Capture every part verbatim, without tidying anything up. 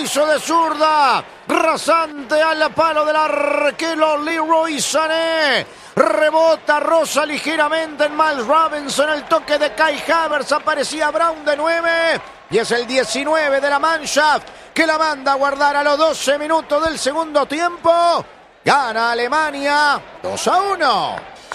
hizo de zurda, rasante al palo del arquero Leroy Sané. Rebota, roza ligeramente en Miles Robinson. El toque de Kai Havertz, aparecía Brown de nueve. Y es el diecinueve de la Mannschaft que la manda a guardar a los doce minutos del segundo tiempo. Gana Alemania dos a uno.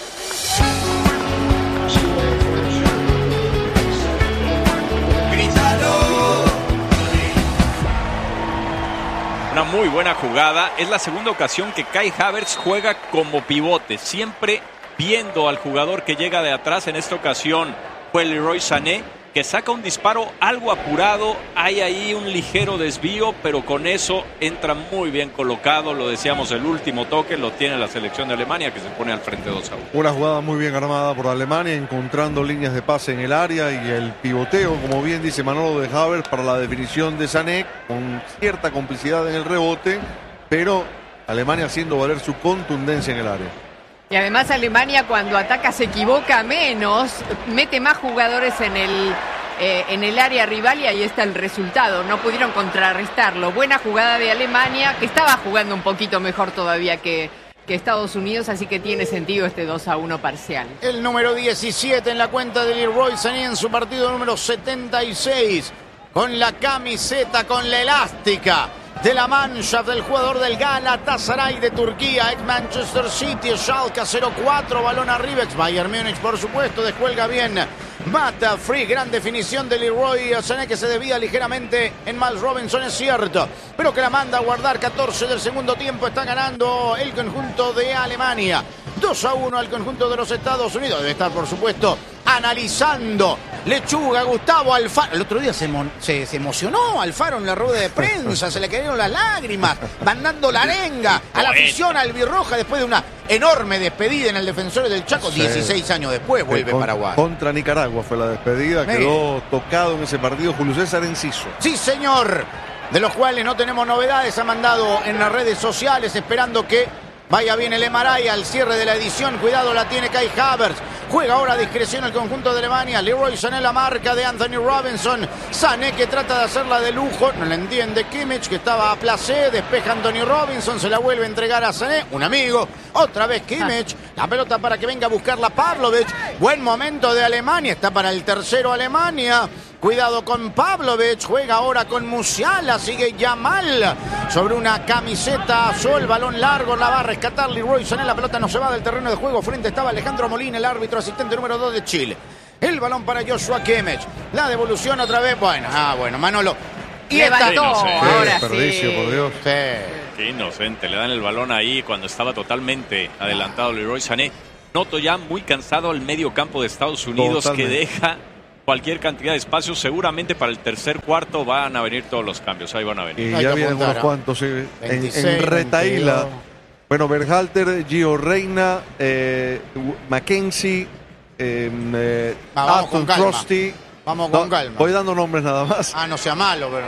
Una muy buena jugada. Es la segunda ocasión que Kai Havertz juega como pivote, siempre viendo al jugador que llega de atrás. En esta ocasión fue Leroy Sané, que saca un disparo algo apurado. Hay ahí un ligero desvío, pero con eso entra muy bien colocado. Lo decíamos, el último toque lo tiene la selección de Alemania, que se pone al frente dos a uno. Una jugada muy bien armada por Alemania, encontrando líneas de pase en el área y el pivoteo, como bien dice Manolo, de Havertz para la definición de Sané, con cierta complicidad en el rebote, pero Alemania haciendo valer su contundencia en el área. Y además Alemania, cuando ataca, se equivoca menos, mete más jugadores en el, eh, en el área rival, y ahí está el resultado. No pudieron contrarrestarlo. Buena jugada de Alemania, que estaba jugando un poquito mejor todavía que, que Estados Unidos, así que tiene sentido este dos a uno parcial. El número diecisiete en la cuenta de Leroy Sané en su partido número setenta y seis, con la camiseta, con la elástica de la Mannschaft, del jugador del Galatasaray de Turquía, ex Manchester City, Schalke cero cuatro, balón arriba, ex Bayern Múnich, por supuesto, descuelga bien Mata Free, gran definición de Leroy Sané, que se desvía ligeramente en Miles Robinson, es cierto, pero que la manda a guardar. Catorce del segundo tiempo, está ganando el conjunto de Alemania, dos a uno al conjunto de los Estados Unidos. Debe estar, por supuesto, analizando Lechuga, Gustavo Alfaro. El otro día se, se, se emocionó Alfaro en la rueda de prensa, se le cayeron las lágrimas, mandando la arenga a la afición albirroja después de una enorme despedida en el Defensor del Chaco. Sí. dieciséis años después vuelve con, Paraguay. Contra Nicaragua fue la despedida, Mire. Quedó tocado en ese partido Julio César Enciso. Sí, señor, de los cuales no tenemos novedades. Ha mandado en las redes sociales esperando que vaya bien el M R I al cierre de la edición. Cuidado, la tiene Kai Havertz. Juega ahora a discreción el conjunto de Alemania. Leroy Sané, la marca de Anthony Robinson. Sané, que trata de hacerla de lujo. No la entiende Kimmich, que estaba a placer. Despeja Anthony Robinson. Se la vuelve a entregar a Sané. Un amigo. Otra vez Kimmich. La pelota para que venga a buscarla Pavlovic. Buen momento de Alemania. Está para el tercero Alemania. Cuidado con Pavlovic, juega ahora con Musiala, sigue Yamal sobre una camiseta azul, balón largo, la va a rescatar Leroy Sané, la pelota no se va del terreno de juego, frente estaba Alejandro Molina, el árbitro asistente número dos de Chile. El balón para Joshua Kimmich, la devolución otra vez, bueno, ah, bueno, Manolo. Y esta no, ahora sí. Desperdicio, por Dios. Sí. Qué inocente, le dan el balón ahí cuando estaba totalmente adelantado Leroy Sané. Noto ya muy cansado al medio campo de Estados Unidos, totalmente, que deja cualquier cantidad de espacio. Seguramente para el tercer cuarto van a venir todos los cambios. Ahí van a venir. Y ya vienen unos cuantos, sí. veintiséis, en, en retaíla. veintidós. Bueno, Berhalter, Gio Reyna, eh, Mackenzie, eh, eh, ah, Aston Frosty. Vamos con no, calma. Voy dando nombres nada más. Ah, no sea malo, pero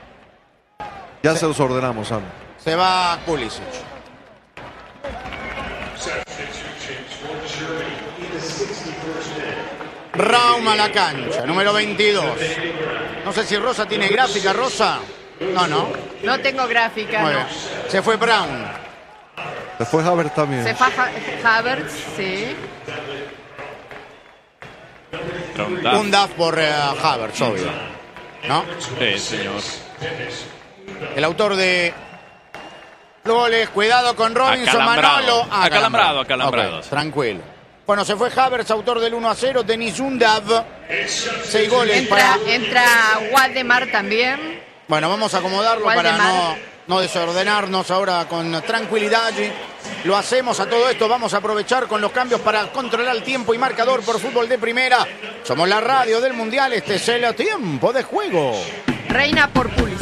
ya se, se los ordenamos, Sam. Se va Pulisic. Raum a la cancha, número veintidós. No sé si Rosa tiene gráfica, Rosa. No, no. No tengo gráfica, Muy no. bien. Se fue Brown. Se fue Havertz también. Se fue Havertz, sí. Un D A F por uh, Havertz, obvio. ¿No? Sí, señor. El autor de los goles, cuidado con Robinson, acalambrado. Manolo. Ah, acalambrado, acalambrado. Okay, tranquilo. Bueno, se fue Havertz, autor del uno a cero. Denis Undav, seis goles entra, para... Entra Waldemar también. Bueno, vamos a acomodarlo Waldemar. para no, no desordenarnos ahora con tranquilidad. Lo hacemos a todo esto. Vamos a aprovechar con los cambios para controlar el tiempo y marcador por Fútbol de Primera. Somos la radio del Mundial. Este es el tiempo de juego. Reina por Pulisic.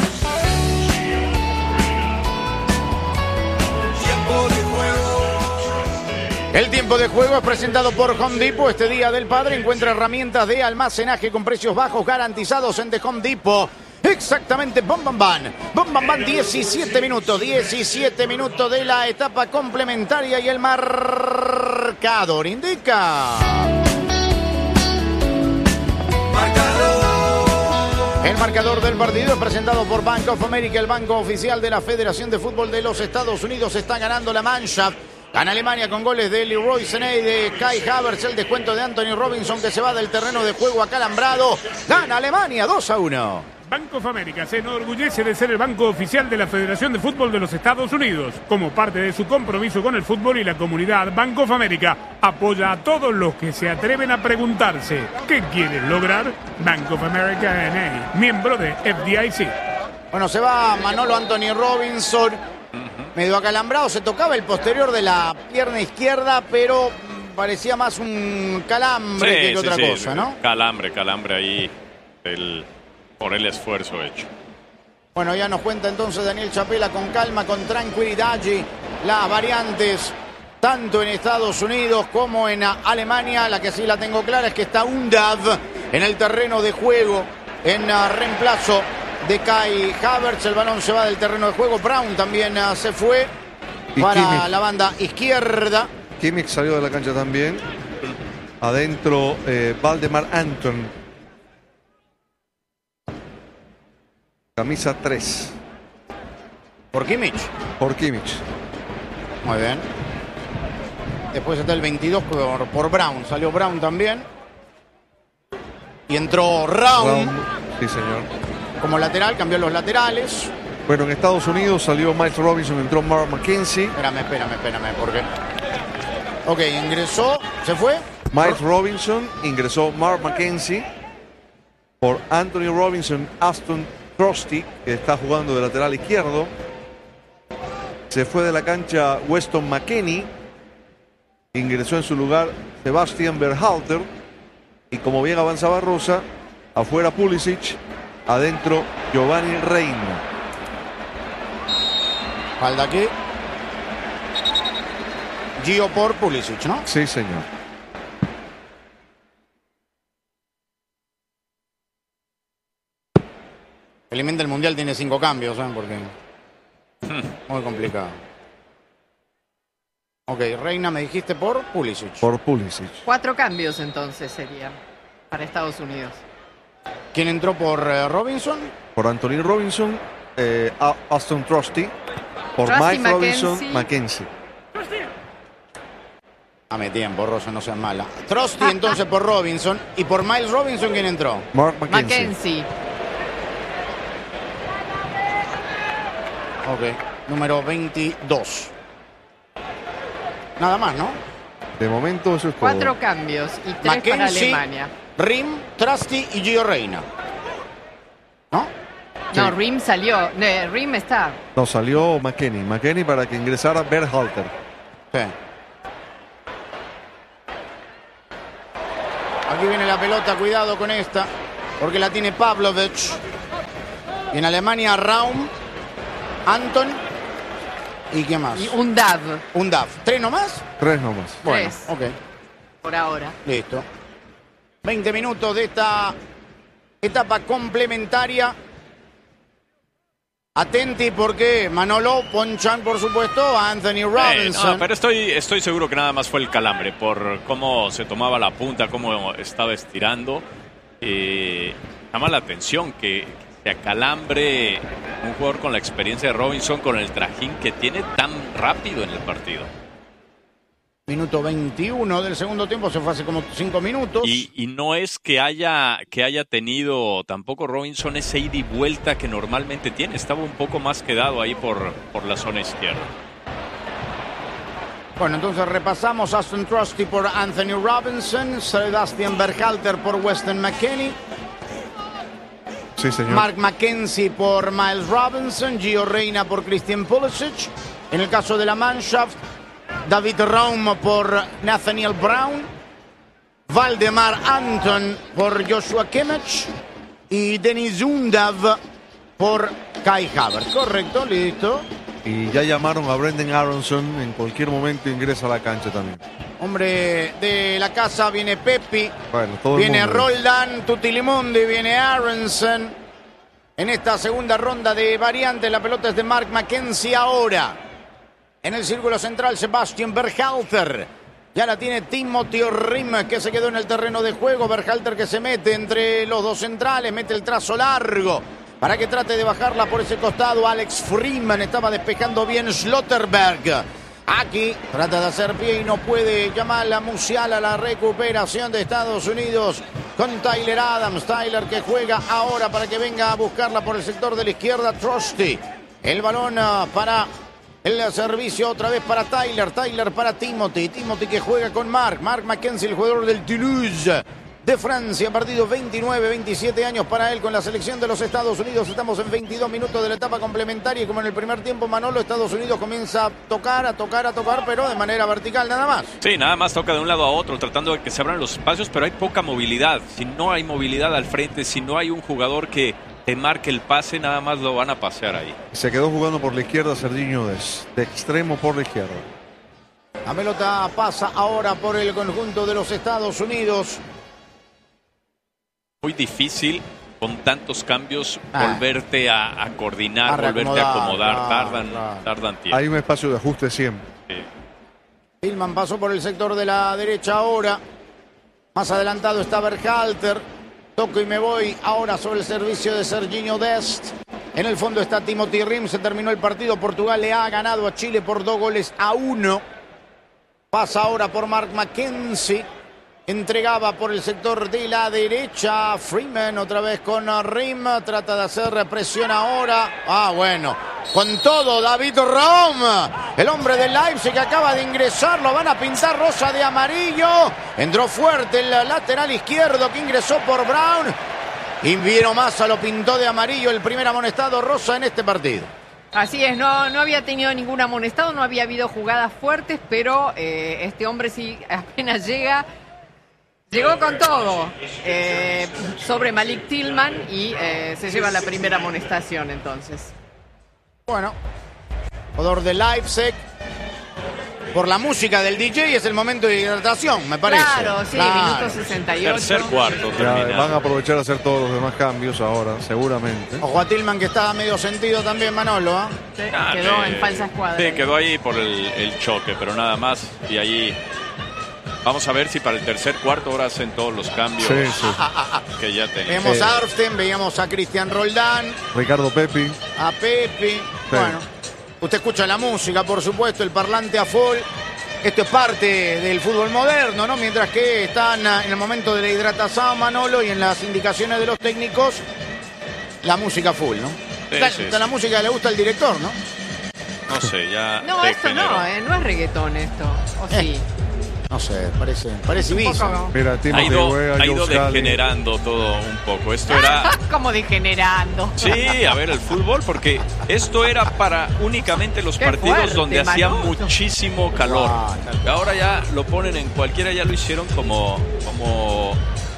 Tiempo de juego. El tiempo de juego es presentado por Home Depot. Este Día del Padre encuentra herramientas de almacenaje con precios bajos garantizados en The Home Depot. Exactamente, bom, bam, bam. Bom, bam, bam, diecisiete minutos. diecisiete minutos de la etapa complementaria y el marcador indica. Marcador. El marcador del partido es presentado por Bank of America, el banco oficial de la Federación de Fútbol de los Estados Unidos. Está ganando la Mannschaft. Gana Alemania con goles de Leroy Sané y de Kai Havertz. El descuento de Anthony Robinson, que se va del terreno de juego acalambrado. Gana Alemania dos a uno. Bank of America se enorgullece de ser el banco oficial de la Federación de Fútbol de los Estados Unidos. Como parte de su compromiso con el fútbol y la comunidad, Bank of America apoya a todos los que se atreven a preguntarse ¿qué quieren lograr? Bank of America N A, miembro de F D I C. Bueno, se va Manolo Anthony Robinson, medio acalambrado, se tocaba el posterior de la pierna izquierda, pero parecía más un calambre sí, que sí, otra sí, cosa, ¿no? Calambre, calambre ahí el, por el esfuerzo hecho. Bueno, ya nos cuenta entonces Daniel Chapela con calma, con tranquilidad allí las variantes, tanto en Estados Unidos como en Alemania. La que sí la tengo clara es que está Undav en el terreno de juego en uh, reemplazo de Kai Havertz. El balón se va del terreno de juego. Brown también uh, se fue y para Kimmich. la banda izquierda. Kimmich salió de la cancha también. Adentro eh, Valdemar Anton. Camisa tres. Por Kimmich. Por Kimmich. Muy bien. Después está el veintidós por, por Brown. Salió Brown también. Y entró Raum. Raum. Sí, señor. Como lateral, cambió los laterales. Bueno, en Estados Unidos salió Miles Robinson, entró Mark McKenzie. Espérame, espérame, espérame, porque... Ok, ingresó, ¿se fue? Miles Robinson, ingresó Mark McKenzie. Por Anthony Robinson, Aston Trusty, que está jugando de lateral izquierdo. Se fue de la cancha Weston McKennie. Ingresó en su lugar Sebastian Berhalter. Y como bien avanzaba Rosa, afuera Pulisic, adentro Giovanni Reina. Falta aquí. Gio por Pulisic, ¿no? Sí, señor. Felizmente el Mundial tiene cinco cambios, ¿saben? Porque... muy complicado. Ok, Reina me dijiste por Pulisic. Por Pulisic. Cuatro cambios entonces serían para Estados Unidos. ¿Quién entró por uh, Robinson? Por Anthony Robinson, eh, Aston Trusty. Por Trusty, Mike Robinson, McKenzie. McKenzie. Dame tiempo, Rosa, no seas mala. Trusty entonces por Robinson. Y por Miles Robinson, ¿quién entró? Mark McKenzie. Mackenzie. Ok, número veintidós. Nada más, ¿no? De momento eso es todo. Cuatro cambios y tres para Mackenzie, Alemania. Rim, Trusty y Gio Reina. ¿No? No, Sí. Rim salió. Eh, Rim está. No, salió McKennie. McKennie para que ingresara Berhalter. Sí. Aquí viene la pelota, cuidado con esta, porque la tiene Pavlovic. Y en Alemania, Raum, Anton y ¿qué más? Y un Dav. Un D A F. ¿Tres nomás? Tres nomás. Bueno, Tres. ok, Por ahora. listo. veinte minutos de esta etapa complementaria. Atenti porque Manolo ponchan, por supuesto, a Anthony Eh, Robinson. no, pero estoy, estoy seguro que nada más fue el calambre por cómo se tomaba la punta, cómo estaba estirando. Eh, llama la atención que se acalambre un jugador con la experiencia de Robinson, con el trajín que tiene tan rápido en el partido. Minuto veintiuno del segundo tiempo, se fue hace como cinco minutos. Y, y no es que haya, que haya tenido tampoco Robinson ese ida y vuelta que normalmente tiene. Estaba un poco más quedado ahí por, por la zona izquierda. Bueno, entonces repasamos: Aston Trusty por Anthony Robinson, Sebastian Berhalter por Weston McKennie, Sí, señor. Mark McKenzie por Miles Robinson, Gio Reina por Christian Pulisic. En el caso de la Mannschaft, David Raum por Nathaniel Brown, Valdemar Anton por Joshua Kimmich y Denis Undav por Kai Havertz. Correcto, listo. Y ya llamaron a Brendan Aronson. En cualquier momento ingresa a la cancha también. Hombre de la casa, viene Pepi, Bueno, todo el viene mundo. Roldán, Tutilimundi, viene Aronson. En esta segunda ronda de variantes, la pelota es de Mark McKenzie ahora. En el círculo central, Sebastian Berhalter. Ya la tiene Timothy Rim, que se quedó en el terreno de juego. Berhalter que se mete entre los dos centrales, mete el trazo largo para que trate de bajarla por ese costado. Alex Freeman estaba despejando bien Schlotterberg. Aquí trata de hacer pie y no puede. Jamal Musiala, la recuperación de Estados Unidos con Tyler Adams. Tyler que juega ahora para que venga a buscarla por el sector de la izquierda. Trusty. El balón para el servicio otra vez para Tyler. Tyler para Timothy. Timothy que juega con Mark. Mark McKenzie, el jugador del Toulouse de Francia. Partido veintinueve, veintisiete años para él con la selección de los Estados Unidos. Estamos en veintidós minutos de la etapa complementaria y como en el primer tiempo, Manolo, Estados Unidos comienza a tocar, a tocar, a tocar, pero de manera vertical nada más. Sí, nada más toca de un lado a otro tratando de que se abran los espacios, pero hay poca movilidad. Si no hay movilidad al frente, si no hay un jugador que te marque el pase, nada más lo van a pasear ahí. Se quedó jugando por la izquierda Serginho Dest, de extremo por la izquierda. La pelota pasa ahora por el conjunto de los Estados Unidos. Muy difícil con tantos cambios ah. volverte a, a coordinar, a volverte a acomodar, claro, tardan, claro. tardan tiempo. Hay un espacio de ajuste siempre. Sí. Tillman pasó por el sector de la derecha ahora. Más adelantado está Berhalter. Toco y me voy ahora sobre el servicio de Serginho Dest. En el fondo está Timothy Rim. Se terminó el partido. Portugal le ha ganado a Chile por dos goles a uno. Pasa ahora por Mark McKenzie. Entregaba por el sector de la derecha. Freeman otra vez con Rim. Trata de hacer presión ahora. Ah, bueno. Con todo, David Raum, el hombre del Leipzig que acaba de ingresar. Lo van a pintar rosa de amarillo. Entró fuerte el lateral izquierdo que ingresó por Brown. Y Viero Massa lo pintó de amarillo. El primer amonestado rosa en este partido. Así es, no, no había tenido ningún amonestado. No había habido jugadas fuertes. Pero eh, este hombre sí apenas llega... Llegó con todo eh, sobre Malik Tillman y eh, se lleva la primera amonestación entonces. Bueno, jugador de Leipzig. Por la música del D J es el momento de hidratación, me parece. Claro, sí, claro. Minuto sesenta y ocho. Tercer cuarto. Ya, terminado. van a aprovechar a hacer todos los demás cambios ahora, seguramente. Ojo a Tillman que estaba medio sentido también, Manolo. ¿eh? Sí, Ah, quedó eh, en falsa escuadra. Sí, quedó ahí por el, el choque, pero nada más. Y allí vamos a ver si para el tercer cuarto ahora hacen todos los cambios Sí, sí. que ya tenían. Veíamos Eh. a Arften, veíamos a Cristian Roldán, Ricardo Pepi. a Pepi. Bueno, usted escucha la música, por supuesto, el parlante a full. Esto es parte del fútbol moderno, ¿no? Mientras que están en el momento de la hidratación, Manolo, y en las indicaciones de los técnicos, la música full, ¿no? Sí, Esta- sí, esta sí. la música que le gusta al director, ¿no? No sé, ya. No, esto degeneró. no, eh, no es reggaetón esto. ¿O sí? No sé, parece, parece Un Ibiza. poco- Mira, Ha Timothy ido, Weah, ha ido Joe Scally. degenerando todo un poco. Esto era. Como degenerando. Sí, a ver, el fútbol, porque esto era para únicamente los Qué partidos fuerte, donde hacía Manolo. muchísimo calor. Ah, tal cual. Ahora ya lo ponen en cualquiera, ya lo hicieron como, como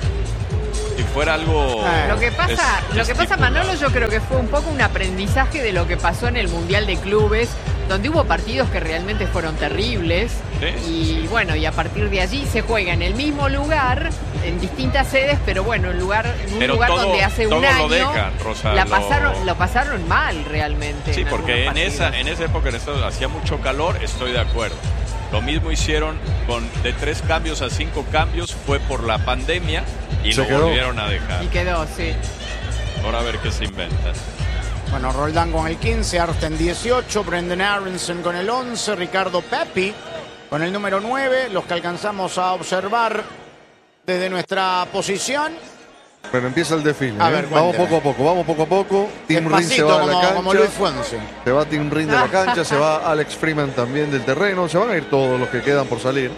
si fuera algo. Lo que pasa, es- lo que pasa, estipulado. Manolo, yo creo que fue un poco un aprendizaje de lo que pasó en el Mundial de Clubes, donde hubo partidos que realmente fueron terribles. Sí. Y bueno, y a partir de allí se juega en el mismo lugar, en distintas sedes, pero bueno, en, lugar, en un Pero lugar todo- donde hace todo un lo año dejan, Rosa, la lo- pasaron, lo pasaron mal realmente. Sí, en porque en algunos esa, partidos. en esa época en Estados hacía mucho calor, estoy de acuerdo. Lo mismo hicieron con de tres cambios a cinco cambios, fue por la pandemia y Se lo quedó. volvieron a dejar. Y quedó, sí. Ahora a ver qué se inventan. Bueno, Roldán con el quince, Arften dieciocho, Brendan Aronson con el once, Ricardo Pepi con el número nueve, los que alcanzamos a observar desde nuestra posición. Pero empieza el desfile. A ¿eh? ver, vamos cuénteme. poco a poco, vamos poco a poco. Tim Rin se Despacito, va a la como, cancha. como Luis Fuense. Se va Tim Rin de la cancha, se va Alex Freeman también del terreno. Se van a ir todos los que quedan por salir.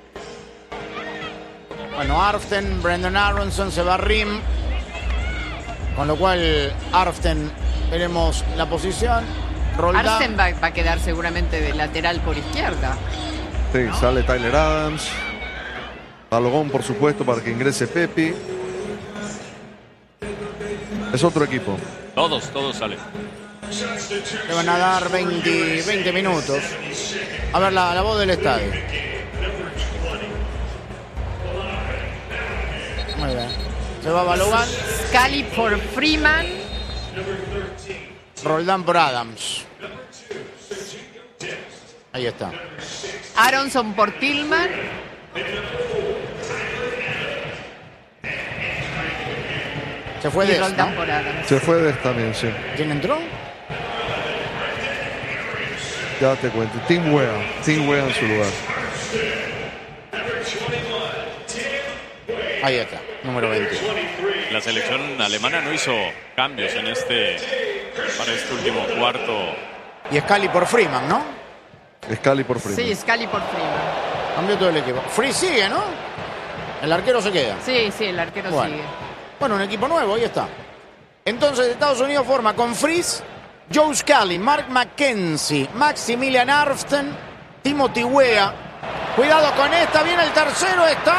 Bueno, Arften, Brendan Aronson, se va Rim. Con lo cual, Arften, veremos la posición. Roldán. Arsen va, va a quedar seguramente de lateral por izquierda. Sí, sale Tyler Adams. Balogón, por supuesto, para que ingrese Pepi. Es otro equipo. Todos, todos salen. Le van a dar veinte, veinte minutos. A ver la, la voz del estadio. Muy bien. Se va Balogan, Scally por Freeman. Roldán por Adams. Ahí está. Aronson por Tillman. Se fue Y de Roldán por Adams. Se fue de también, sí. ¿Quién entró? Ya te cuento. Tim Wea. Tim Wea en su lugar. Ahí está, número veinte. La selección alemana no hizo cambios en este para este último cuarto. Y Scali por Freeman, ¿no? Scali por Freeman. Sí, Scali por Freeman. Cambió todo el equipo. Free sigue, ¿no? El arquero se queda. Sí, sí, el arquero Bueno. sigue. Bueno, un equipo nuevo, ahí está. Entonces Estados Unidos forma con Fries, Joe Scally, Mark McKenzie, Maximilian Arften, Timothy Weah. Cuidado con esta, viene el tercero, está.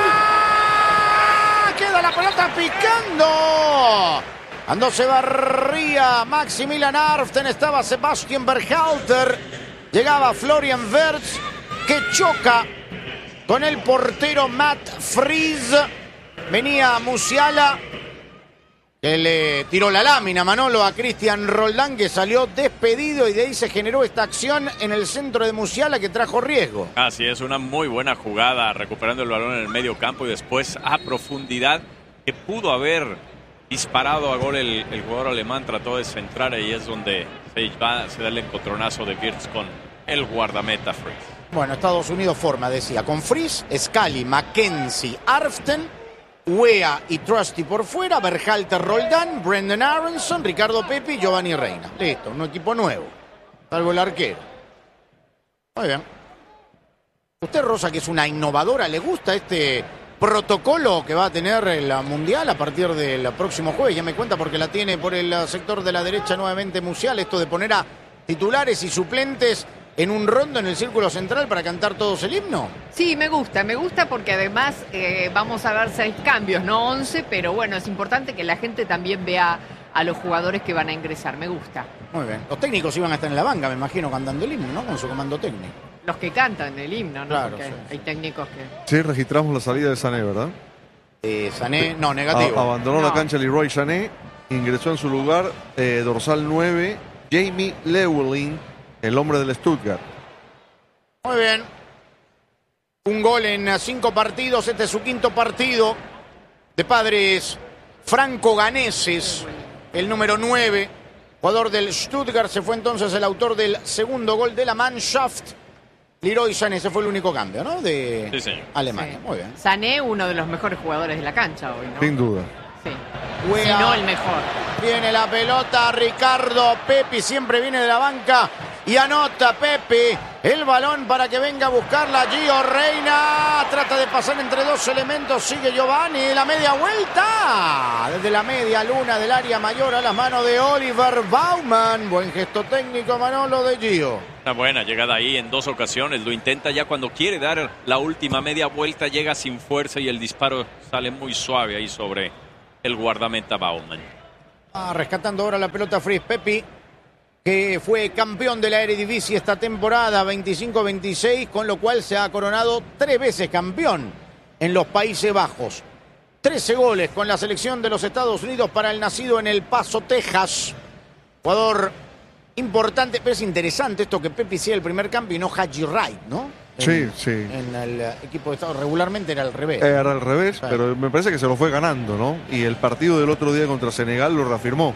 Queda la pelota picando. Cuando se barría Maximilian Arften, estaba Sebastian Berhalter. Llegaba Florian Wirtz, que choca con el portero Matt Fries. Venía Musiala, que le tiró la lámina, Manolo, a Cristian Roldán, que salió despedido, y de ahí se generó esta acción en el centro de Musiala que trajo riesgo. Así es, una muy buena jugada, recuperando el balón en el medio campo y después a profundidad, que pudo haber disparado a gol el, el jugador alemán, trató de centrar, y es donde se, va, se da el encontronazo de Wirtz con el guardameta Fries. Bueno, Estados Unidos forma, decía, con Fries, Scally, McKenzie, Arften, Weah y Trusty por fuera, Berhalter, Roldán, Brendan Aronson, Ricardo Pepi y Giovanni Reina. Listo, un equipo nuevo, salvo el arquero. Muy bien. Usted, Rosa, que es una innovadora, ¿le gusta este protocolo que va a tener la Mundial a partir del próximo jueves? Ya me cuenta, porque la tiene por el sector de la derecha nuevamente Musiala, esto de poner a titulares y suplentes en un rondo en el círculo central para cantar todos el himno. Sí, me gusta, me gusta porque además eh, vamos a ver seis cambios, no once, pero bueno, es importante que la gente también vea a los jugadores que van a ingresar, me gusta. Muy bien. Los técnicos iban a estar en la banca, me imagino, cantando el himno, ¿no? Con su comando técnico. Los que cantan el himno, ¿no? Claro, Porque sí, hay sí. técnicos que... Sí, registramos la salida de Sané, ¿verdad? Eh, Sané, no, negativo. A- abandonó No. la cancha Leroy Sané, ingresó en su lugar eh, dorsal nueve, Jamie Llewellyn, el hombre del Stuttgart. Muy bien. Un gol en cinco partidos. Este es su quinto partido. De padres franco-ganeses. El número nueve, jugador del Stuttgart. Se fue entonces el autor del segundo gol de la Mannschaft. Leroy Sané, ese fue el único cambio, ¿no? De Sí, señor. Alemania. Sí. Muy bien. Sané, uno de los mejores jugadores de la cancha hoy, ¿no? Sin duda. Sí. Weah. Si no, el mejor. Viene la pelota, Ricardo Pepi siempre viene de la banca y anota Pepi. El balón para que venga a buscarla Gio Reina. Trata de pasar entre dos elementos, sigue Giovanni. La media vuelta. Desde la media luna del área mayor a las manos de Oliver Baumann. Buen gesto técnico, Manolo, de Gio. Una buena llegada ahí en dos ocasiones, lo intenta ya cuando quiere dar la última media vuelta, llega sin fuerza y el disparo sale muy suave ahí sobre el guardameta Baumann. Ah, rescatando ahora la pelota Fries Pepi, que fue campeón de la Eredivisie esta temporada veinticinco veintiséis, con lo cual se ha coronado tres veces campeón en los Países Bajos. trece goles con la selección de los Estados Unidos para el nacido en El Paso, Texas. Jugador importante, pero es interesante esto que Pepi sea el primer cambio y no Haji Wright, ¿no? En, Sí, sí. En el equipo de Estados regularmente era al revés. Era al revés, Sí. pero me parece que se lo fue ganando, ¿no? Y el partido del otro día contra Senegal lo reafirmó.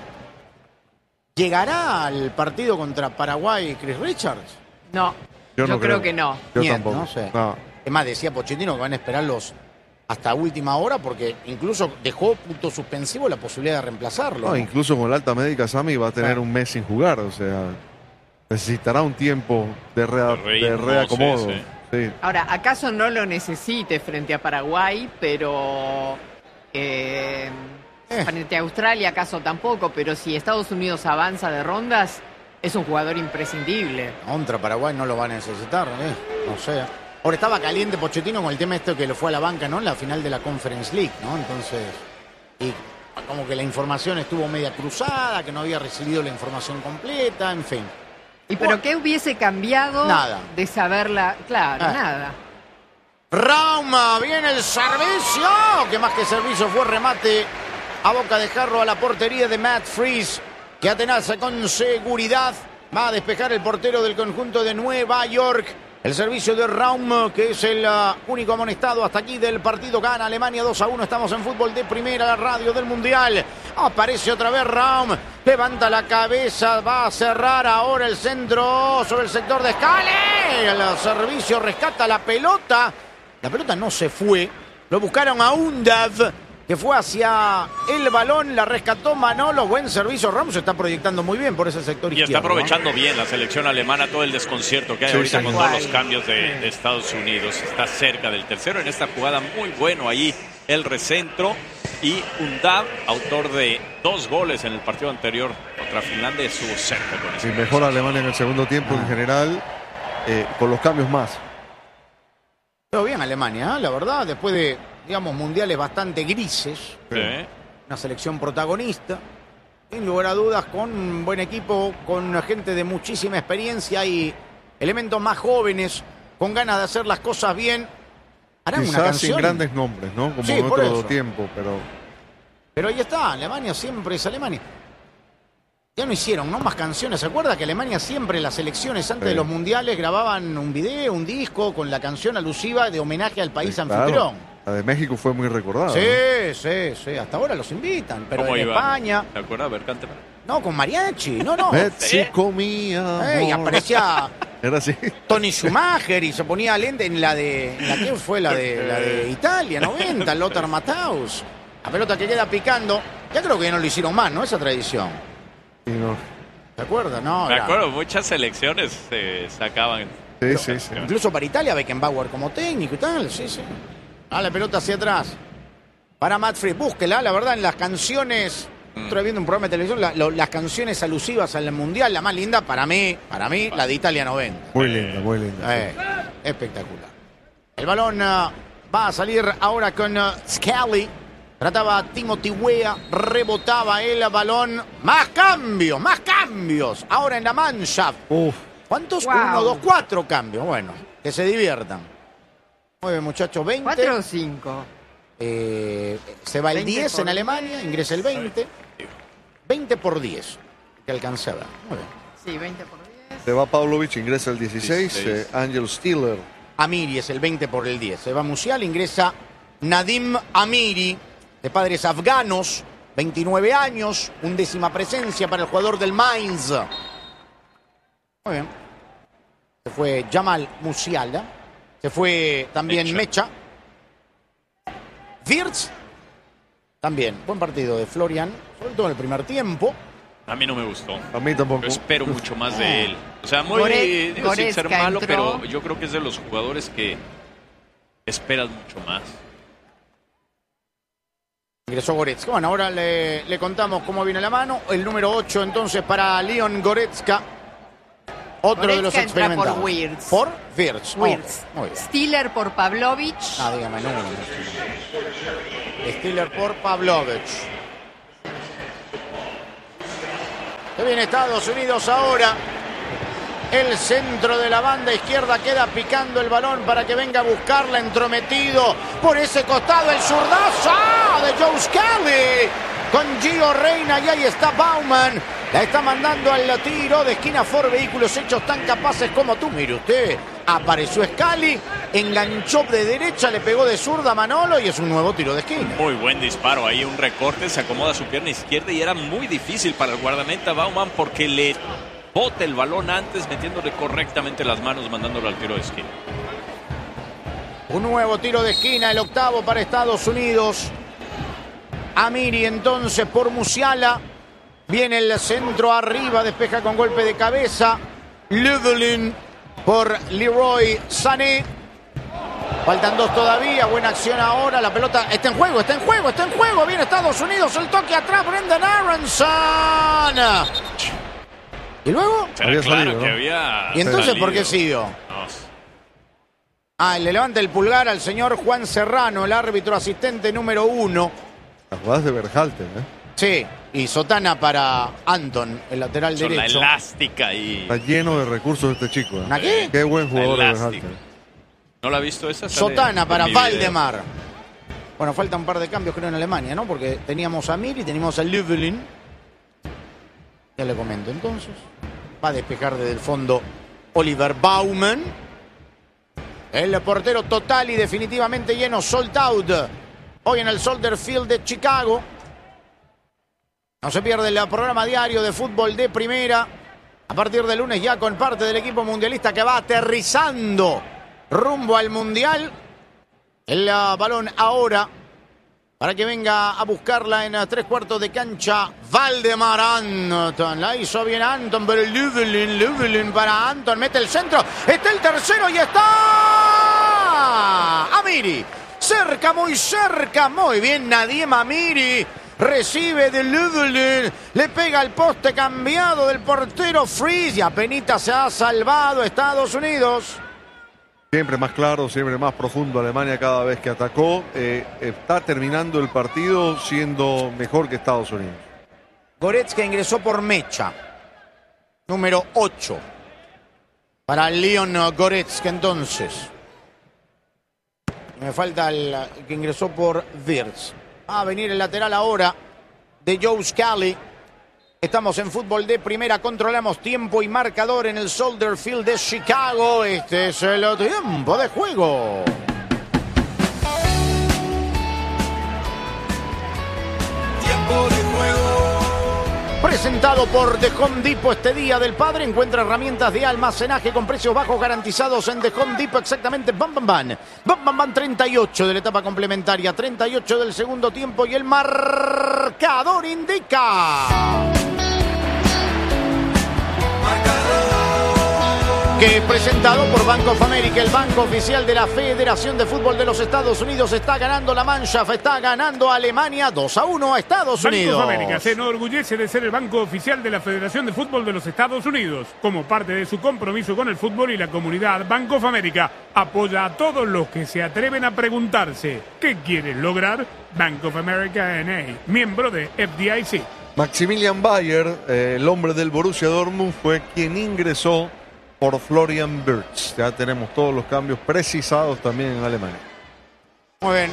¿Llegará al partido contra Paraguay Chris Richards? No, yo, no creo que no. Yo Niet, tampoco. no sé. No. Es más, decía Pochettino que van a esperarlos hasta última hora porque incluso dejó punto suspensivo la posibilidad de reemplazarlo. No, ¿no? incluso con la alta médica, Sami va a tener Claro. un mes sin jugar, o sea, necesitará un tiempo de, rea- De ritmo, de reacomodo. sí, sí. Sí. Ahora, ¿acaso no lo necesite frente a Paraguay, pero eh, Eh. frente a Australia acaso tampoco? Pero si Estados Unidos avanza de rondas, es un jugador imprescindible. Contra Paraguay no lo va a necesitar, ¿eh? No sé. Ahora estaba caliente Pochettino con el tema este que lo fue a la banca, ¿no? En la final de la Conference League, ¿no? Entonces, y como que la información estuvo media cruzada, que no había recibido la información completa, en fin. ¿Y pero qué hubiese cambiado Nada. de saberla? Claro, Ah. nada. Rauma, viene el servicio, que más que servicio fue remate a boca de jarro a la portería de Matt Fries, que atenaza con seguridad. Va a despejar el portero del conjunto de Nueva York. El servicio de Raum, que es el uh, único amonestado hasta aquí del partido. Gana Alemania dos a uno. Estamos en fútbol de primera, la radio del Mundial. Aparece otra vez Raum. Levanta la cabeza. Va a cerrar ahora el centro sobre el sector de Scally. El servicio rescata la pelota. La pelota no se fue. Lo buscaron a Undav, que fue hacia el balón, la rescató Manolo. Buen servicio. Raum se está proyectando muy bien por ese sector y izquierdo. Y está aprovechando, ¿no?, bien la selección alemana, todo el desconcierto que hay sí, ahorita sí, con todos los cambios de, de Estados Unidos. Está cerca del tercero en esta jugada, muy bueno ahí el recentro. Y Undav, autor de dos goles en el partido anterior contra Finlandia, estuvo cerca con eso. Sí, mejor Alemania en el segundo tiempo en general, eh, con los cambios más. Pero bien Alemania, ¿eh? La verdad, después de, digamos, mundiales bastante grises. Sí. Una selección protagonista, sin lugar a dudas, con un buen equipo, con gente de muchísima experiencia y elementos más jóvenes, con ganas de hacer las cosas bien. Harán Quizás una canción sin grandes nombres, ¿no? Como sí, en por otro eso. tiempo, pero... Pero ahí está, Alemania siempre es Alemania. Ya no hicieron, ¿no?, más canciones. ¿Se acuerda que Alemania siempre, las selecciones antes sí. de los mundiales, grababan un video, un disco con la canción alusiva de homenaje al país sí, anfitrión? Claro. La de México fue muy recordada. Sí, ¿no? sí, sí. Hasta ahora los invitan, pero en iba? España... ¿Te acuerdas? A ver, cántame. No, con mariachi, no, no. México mía. Eh, y aparecía Era así. Tony Schumacher y se ponía lente en la de... ¿En la qué fue? La de, la de Italia, noventa, Lothar Matthaus. La pelota que queda picando. Ya creo que ya no lo hicieron más, ¿no? Esa tradición. Sí, no. ¿Se acuerdan? No, Me era- acuerdo, muchas selecciones se sacaban. Sí, sí, sí. Incluso para Italia, Beckenbauer como técnico y tal, sí, sí. Ah, la pelota hacia atrás. Para Matt Free, búsquela, la verdad, en las canciones. Mm. Estoy viendo un programa de televisión, la- lo- las canciones alusivas al Mundial, la más linda para mí, para mí, la de Italia noventa. Muy linda, muy linda. Eh, espectacular. El balón uh, va a salir ahora con uh, Scally. Trataba a Timothy Weah, rebotaba el balón. Más cambios, más cambios. Ahora en la Mannschaft. Uf, ¿Cuántos? Wow. Uno, dos, cuatro cambios. Bueno, que se diviertan. Muy bien, muchachos, veinte. ¿Cuatro o cinco? Eh, se va el veinte diez por en Alemania, ingresa el veinte. veinte por diez. Que alcance a ver. Muy bien. Sí, veinte por diez. se va Pavlovic, ingresa el dieciséis. dieciséis. eh, Angel Stiller. Amiri es el veinte por el diez. Se va Musial, ingresa Nadim Amiri, de padres afganos, veintinueve años, undécima presencia para el jugador del Mainz. Muy bien. Se fue Jamal Musiala. Se fue también Mecha. Mecha. Wirtz. También. Buen partido de Florian, sobre todo en el primer tiempo. A mí no me gustó. A mí tampoco. Yo espero mucho más de él. O sea, muy Gore- digo, sin ser Goretzka malo, entró. pero yo creo que es de los jugadores que esperas mucho más. Ingresó Goretzka. Bueno, ahora le, le contamos cómo viene la mano. El número ocho entonces para Leon Goretzka. Otro de los Goretzka entra experimentados. por Wirtz. Por Wirtz. Wirtz. Ok, muy bien. Stiller por Pavlovic. Ah, dígame, no. Stiller por Pavlovic. Se viene Estados Unidos ahora. El centro de la banda izquierda queda picando el balón para que venga a buscarla, entrometido por ese costado el zurdazo ¡ah! De Joe Scally con Gio Reyna y ahí está Bauman. La está mandando al tiro de esquina Ford, vehículos hechos tan capaces como tú. Mire usted, apareció Scally, enganchó de derecha, le pegó de zurda a Manolo y es un nuevo tiro de esquina. Muy buen disparo ahí, un recorte, se acomoda su pierna izquierda y era muy difícil para el guardameta Bauman porque le bota el balón antes metiéndole correctamente las manos, mandándolo al tiro de esquina. Un nuevo tiro de esquina, el octavo para Estados Unidos. Amiri entonces por Musiala. Viene el centro arriba, despeja con golpe de cabeza. Löwelin por Leroy Sané. Faltan dos todavía, buena acción ahora. La pelota está en juego, está en juego, está en juego. Viene Estados Unidos, el toque atrás, Brendan Aronson. ¿Y luego? Era Había claro salido, que ¿no? había ¿Y entonces por qué salido. siguió? No, Ah, le levanta el pulgar al señor Juan Serrano, el árbitro asistente número uno. Las jugadas de Berhalter, ¿eh? Sí, y sotana para Anton, el lateral son la derecho. elástica y... Está lleno de recursos este chico. ¿eh? ¿Una qué? Qué buen jugador de Elástica. Berhalter. ¿No la ha visto esa? Sale Sotana en para mi video. Valdemar. Bueno, falta un par de cambios creo en Alemania, ¿no? Porque teníamos a Mir y teníamos a Löwelin. Ya le comento entonces. Va a despejar desde el fondo Oliver Baumann. El portero total y definitivamente lleno, sold out. Hoy en el Soldier Field de Chicago. No se pierde el programa diario de fútbol de primera. A partir del lunes ya con parte del equipo mundialista que va aterrizando rumbo al mundial. El uh, balón ahora para que venga a buscarla en uh, tres cuartos de cancha. Valdemar Anton. La hizo bien Anton, pero Löwelin, Löwelin para Anton. Mete el centro. Está el tercero y está Amiri. Cerca, muy cerca. Muy bien Nadim Amiri. Recibe de Löwelin. Le pega al poste cambiado del portero Freeze. Y apenas se ha salvado Estados Unidos. Siempre más claro, siempre más profundo Alemania cada vez que atacó. Eh, está terminando el partido siendo mejor que Estados Unidos. Goretzka ingresó por Mecha. Número ocho. Para Leon Goretzka entonces. Me falta el que ingresó por Wirtz. Va a venir el lateral ahora de Joe Scally. Estamos en fútbol de primera, controlamos tiempo y marcador en el Soldier Field de Chicago. Este es el tiempo de juego. Tiempo de juego. Presentado por The Home Depot este Día del Padre. Encuentra herramientas de almacenaje con precios bajos garantizados en The Home Depot. Exactamente, bam, bam, bam. Bam, bam, bam, treinta y ocho de la etapa complementaria, treinta y ocho del segundo tiempo y el marcador indica que presentado por Bank of America, el banco oficial de la Federación de Fútbol de los Estados Unidos. Está ganando la Mannschaft, está ganando Alemania dos a uno a Estados Unidos. Bank of America se enorgullece de ser el banco oficial de la Federación de Fútbol de los Estados Unidos. Como parte de su compromiso con el fútbol y la comunidad, Bank of America apoya a todos los que se atreven a preguntarse ¿qué quieres lograr? Bank of America N A, miembro de F D I C. Maximilian Bayer, eh, el hombre del Borussia Dortmund, fue quien ingresó por Florian Wirtz. Ya tenemos todos los cambios precisados también en Alemania. Muy bien.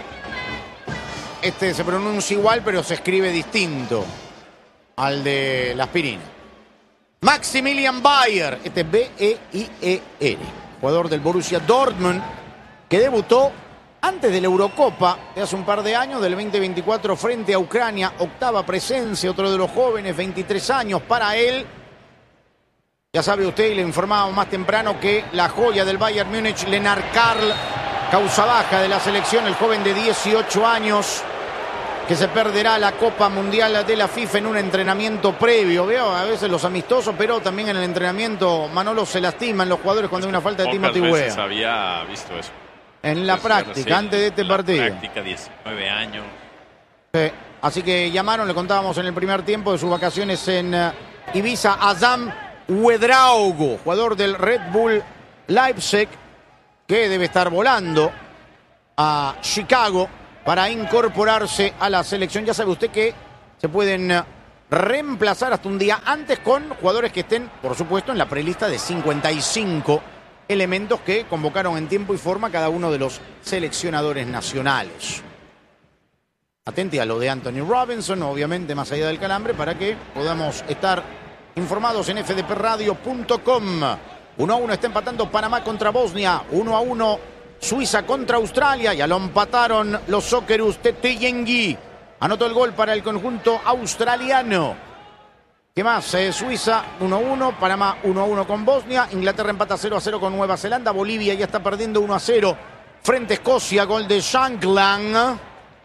Este se pronuncia igual, pero se escribe distinto al de la aspirina. Maximilian Bayer. Este es B E I E R. Jugador del Borussia Dortmund, que debutó antes de la Eurocopa de hace un par de años, del veinte veinticuatro frente a Ucrania. Octava presencia, otro de los jóvenes, veintitrés años para él. Ya sabe usted, y le informábamos más temprano, que la joya del Bayern Múnich, Lennart Karl, causa baja de la selección, el joven de dieciocho años, que se perderá la Copa Mundial de la FIFA en un entrenamiento previo. Veo a veces los amistosos, pero también en el entrenamiento, Manolo, se lastiman los jugadores cuando hay una falta de Timothy Weah. Pocas veces había visto eso. En la Entonces, práctica, recién, antes de este la partido. práctica, diecinueve años. Sí. Así que llamaron, le contábamos en el primer tiempo de sus vacaciones en uh, Ibiza, Azam Uedraogo, jugador del Red Bull Leipzig, que debe estar volando a Chicago para incorporarse a la selección. Ya sabe usted que se pueden reemplazar hasta un día antes con jugadores que estén, por supuesto, en la prelista de cincuenta y cinco elementos que convocaron en tiempo y forma cada uno de los seleccionadores nacionales. Atenti a lo de Anthony Robinson, obviamente más allá del calambre, para que podamos estar informados en f d p radio punto com. uno a uno está empatando Panamá contra Bosnia. uno a uno Suiza contra Australia. Ya lo empataron los Socceroos. Tete Yengi anotó el gol para el conjunto australiano. ¿Qué más? Eh, Suiza uno a uno. Panamá uno a uno con Bosnia. Inglaterra empata cero a cero con Nueva Zelanda. Bolivia ya está perdiendo uno a cero frente a Escocia. Gol de Shankland.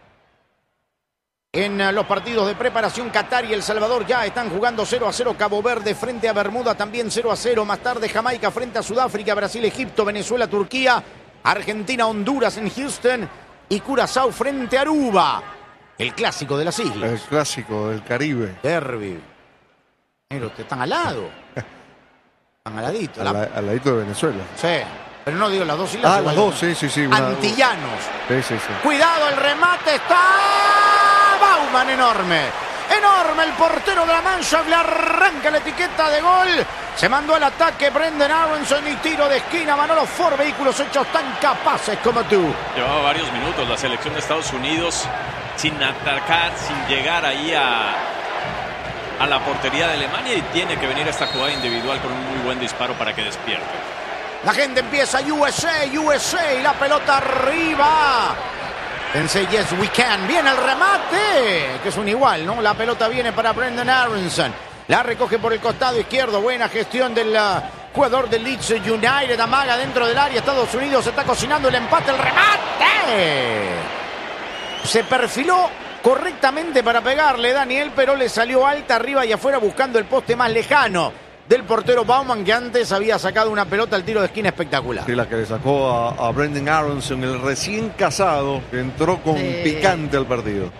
En los partidos de preparación, Qatar y El Salvador ya están jugando cero a cero. Cabo Verde frente a Bermuda también cero a cero. Más tarde Jamaica frente a Sudáfrica, Brasil, Egipto, Venezuela, Turquía, Argentina, Honduras en Houston y Curazao frente a Aruba. El clásico de las islas. El clásico del Caribe. Derby. Pero te están al lado. Están al ladito. Al, la... al ladito de Venezuela. Sí. Pero no digo las dos islas. Ah, las dos, sí, sí, sí. Una... Antillanos. Sí, sí, sí. Cuidado, el remate está... Baumann, enorme. Enorme el portero de la Mannschaft. Le arranca la etiqueta de gol. Se mandó al ataque Brendan Aronson y tiro de esquina. Manolo Ford, vehículos hechos tan capaces como tú. Llevaba varios minutos la selección de Estados Unidos sin atacar, sin llegar ahí a, a la portería de Alemania, y tiene que venir esta jugada individual con un muy buen disparo para que despierte. La gente empieza U S A, U S A y la pelota arriba. Pensé, yes we can. Viene el remate, que es un igual, ¿no? La pelota viene para Brendan Aronson. La recoge por el costado izquierdo. Buena gestión del uh, jugador de Leeds United. Amaga dentro del área. Estados Unidos está cocinando el empate. El remate. Se perfiló correctamente para pegarle Daniel, pero le salió alta arriba y afuera buscando el poste más lejano del portero Baumann, que antes había sacado una pelota al tiro de esquina espectacular. Sí, la que le sacó a, a Brendan Aronson, el recién casado, que entró con sí. picante al partido.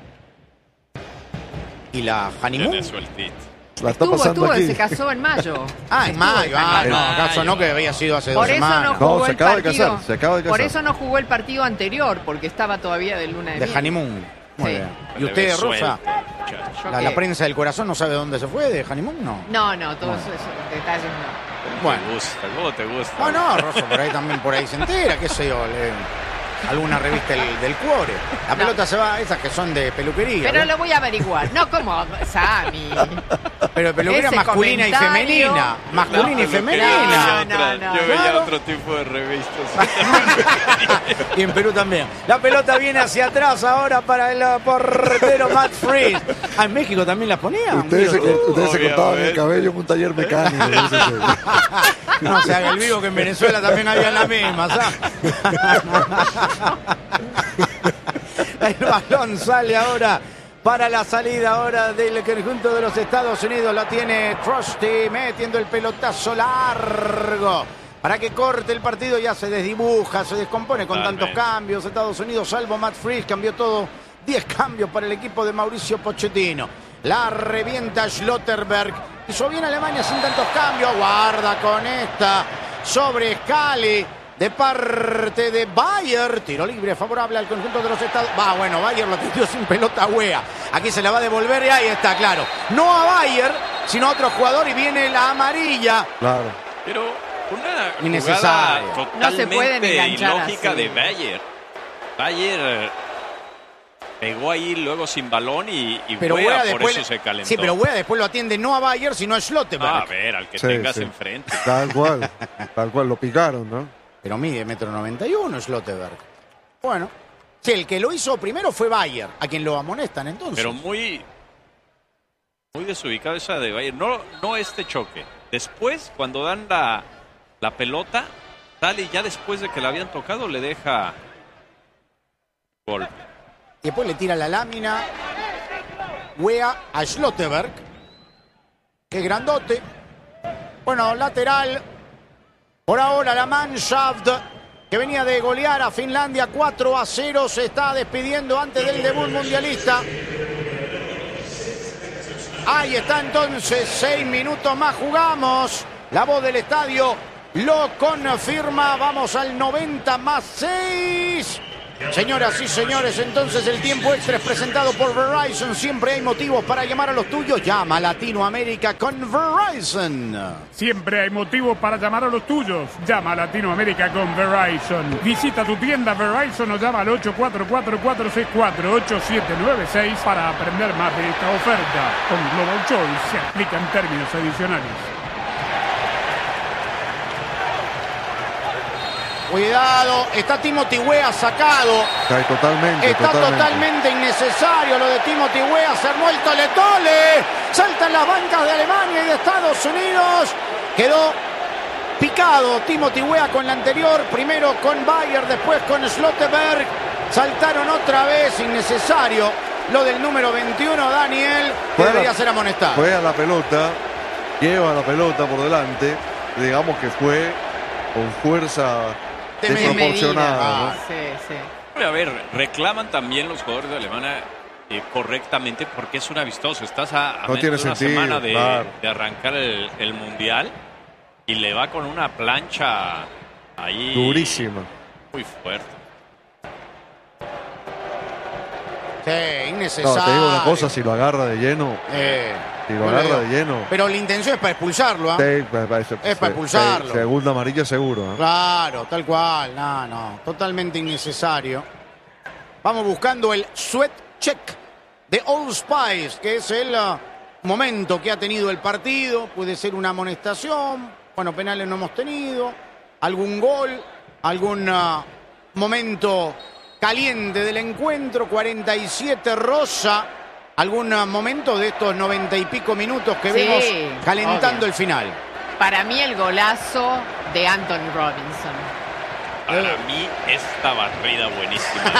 Y la honeymoon. Tiene sueltito. La está Estuvo, pasando estuvo, aquí. se casó en mayo. Ah, en mayo. Ah, no, acaso no, que había sido hace dos Por eso semanas. no jugó No, se el acaba de partido. casar, se acaba de casar. Por eso no jugó el partido anterior, porque estaba todavía de luna de, De miel. honeymoon. Muy Sí. bien. ¿Y Le usted, ve Rosa? suelto, muchacho. Yo La, qué- la prensa del corazón no sabe dónde se fue de honeymoon, ¿no? No, no, todos Bueno. esos detalles no. Bueno. ¿Te gusta? ¿Cómo te gusta? No, no, Rosa, por ahí también, por ahí se entera, qué sé yo, le- alguna revista del, del Cuore. La No. pelota se va, esas que son de peluquería. Pero ¿ves? lo voy a averiguar. No, como Sammy. Pero de peluquería ese masculina y comentario. femenina. Masculina y No, femenina. yo No, otra- no, Yo veía claro. otro tipo de revistas. Y en Perú también. La pelota viene hacia atrás ahora para el uh, portero Matt Freeze. Ah, en México también la ponían. Ustedes, se, Mira, uh, ustedes se cortaban el obviamente. cabello en un taller mecánico. dice que- No se haga el vivo, que en Venezuela también había la misma, ¿sabes? El balón sale ahora para la salida ahora del conjunto de los Estados Unidos. La tiene Trusty metiendo el pelotazo largo para que corte el partido. Ya se desdibuja, se descompone con Totalmente. tantos cambios. Estados Unidos, salvo Matt Freeze, cambió todo. diez cambios para el equipo de Mauricio Pochettino. La revienta Schlotterberg. Hizo bien Alemania sin tantos cambios. Guarda con esta sobre Scali de parte de Bayer. Tiro libre favorable al conjunto de los Estados. Va, bueno, Bayer lo tiró sin pelota Wea. Aquí se la va a devolver y ahí está, claro. No a Bayer, sino a otro jugador y viene la amarilla. Claro. Pero una Innecesario. jugada No se pueden totalmente enganchar ilógica así. de Bayer. Bayer eh, pegó ahí luego sin balón y, y Pero Wea Wea por después. eso se calentó. Sí, pero Wea después lo atiende no a Bayer, sino a Ah, Schlotterberg. a ver, al que Sí, tengas sí. enfrente. Tal cual. Tal cual, lo picaron, ¿no? Pero mide metro noventa y uno Schlotterberg. Bueno. Sí, el que lo hizo primero fue Bayer, a quien lo amonestan entonces. Pero muy muy desubicada esa de Bayer. No, no este choque. Después, cuando dan la, la pelota, sale y ya después de que la habían tocado, le deja golpe. Y después le tira la lámina Wea a Schlotterberg. Qué grandote. Bueno, lateral. Por ahora la Mannschaft, que venía de golear a Finlandia cuatro a cero, se está despidiendo antes del debut mundialista. Ahí está entonces, seis minutos más jugamos. La voz del estadio lo confirma. Vamos al noventa más seis. Señoras y señores, entonces el tiempo extra es presentado por Verizon. Siempre hay motivos para llamar a los tuyos. Llama a Latinoamérica con Verizon. Siempre hay motivos para llamar a los tuyos. Llama a Latinoamérica con Verizon. Visita tu tienda Verizon o llama al ocho cuatro cuatro, cuatro seis cuatro, ocho siete nueve seis para aprender más de esta oferta. Con Global Choice se aplican términos adicionales. Cuidado, está Timothy Wea sacado. Está totalmente, Está totalmente. totalmente innecesario lo de Timothy Wea. Se armó el tole-tole. Saltan las bancas de Alemania y de Estados Unidos. Quedó picado Timothy Wea con la anterior. Primero con Bayer, después con Schlotterberg. Saltaron otra vez, innecesario. Lo del número veintiuno, Daniel, que Fue a la- debería ser amonestado. Fue a la pelota, lleva la pelota por delante. Digamos que fue con fuerza De desproporcionada. medida. ¿no? Sí, sí. A ver, reclaman también los jugadores de Alemania eh, correctamente porque es un amistoso. Estás a, a No menos tiene de una sentido, semana de, claro. de arrancar el, el Mundial y le va con una plancha ahí Durísima. muy fuerte. Sí, innecesario. No, te digo una cosa, si lo agarra de lleno, Eh, si lo no le agarra digo. de lleno, Pero la intención es para expulsarlo, ¿ah? te- pa- pa- se- Es para se- expulsarlo. se- Segunda amarilla seguro. ¿no? Claro, tal cual. No, no. Totalmente innecesario. Vamos buscando el sweat check de Old Spice, que es el uh, momento que ha tenido el partido. Puede ser una amonestación. Bueno, penales no hemos tenido. algún gol, algún uh, momento caliente del encuentro. cuarenta y siete Rosa, algún uh, momento de estos noventa y pico minutos que Sí, vemos calentando obvio. el final. Para mí el golazo de Anthony Robinson. Para mí, esta barrida buenísima.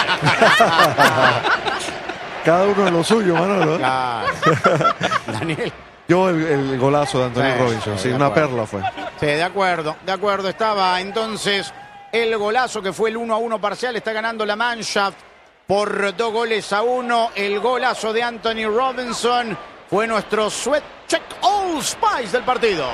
Cada uno en lo suyo, Manolo. ¿eh? Claro. Daniel. Yo el, el golazo de Anthony Sí, Robinson, sí, sí, de una acuerdo. perla fue. Sí, de acuerdo, de acuerdo. Estaba entonces el golazo que fue el uno a uno parcial. Está ganando la Mannschaft por dos goles a uno. El golazo de Anthony Robinson fue nuestro Sweat Check All Spice del partido.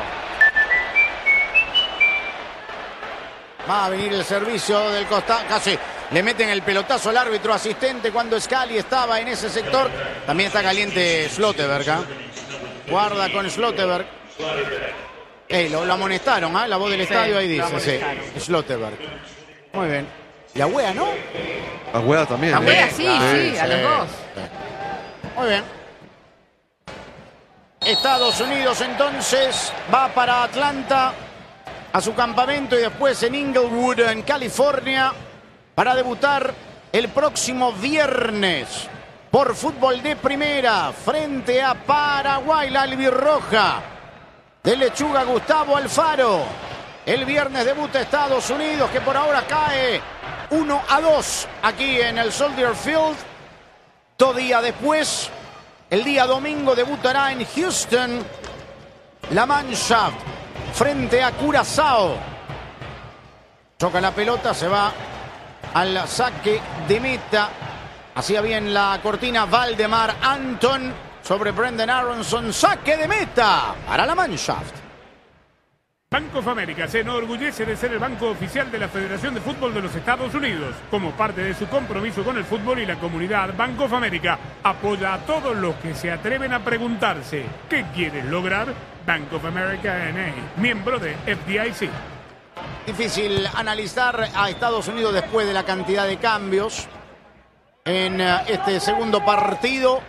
Va a venir el servicio del costado. Casi le meten el pelotazo al árbitro asistente cuando Scali estaba en ese sector. También está caliente Slotterberg. ¿eh? Guarda con Slotterberg. Ey, lo, lo amonestaron, ¿eh? La voz del Sí, estadio ahí lo dice, amonestaron. sí. Slotterberg. Muy bien. La wea, ¿no? La Hueda también. La ¿eh? Hueda sí, sí, a los dos. Muy bien. Estados Unidos entonces va para Atlanta a su campamento y después en Inglewood, en California, para debutar el próximo viernes por fútbol de primera frente a Paraguay, la albirroja de Lechuga Gustavo Alfaro. El viernes debuta Estados Unidos, que por ahora cae uno a dos aquí en el Soldier Field. Dos días después, el día domingo, debutará en Houston la Mannschaft frente a Curazao. Choca la pelota, se va al saque de meta. Hacía bien la cortina Valdemar Anton sobre Brendan Aronson. Saque de meta para la Mannschaft. Bank of America se enorgullece de ser el banco oficial de la Federación de Fútbol de los Estados Unidos. Como parte de su compromiso con el fútbol y la comunidad, Bank of America apoya a todos los que se atreven a preguntarse ¿qué quieres lograr? Bank of America N A, miembro de F D I C. Difícil analizar a Estados Unidos después de la cantidad de cambios en eh, este segundo partido.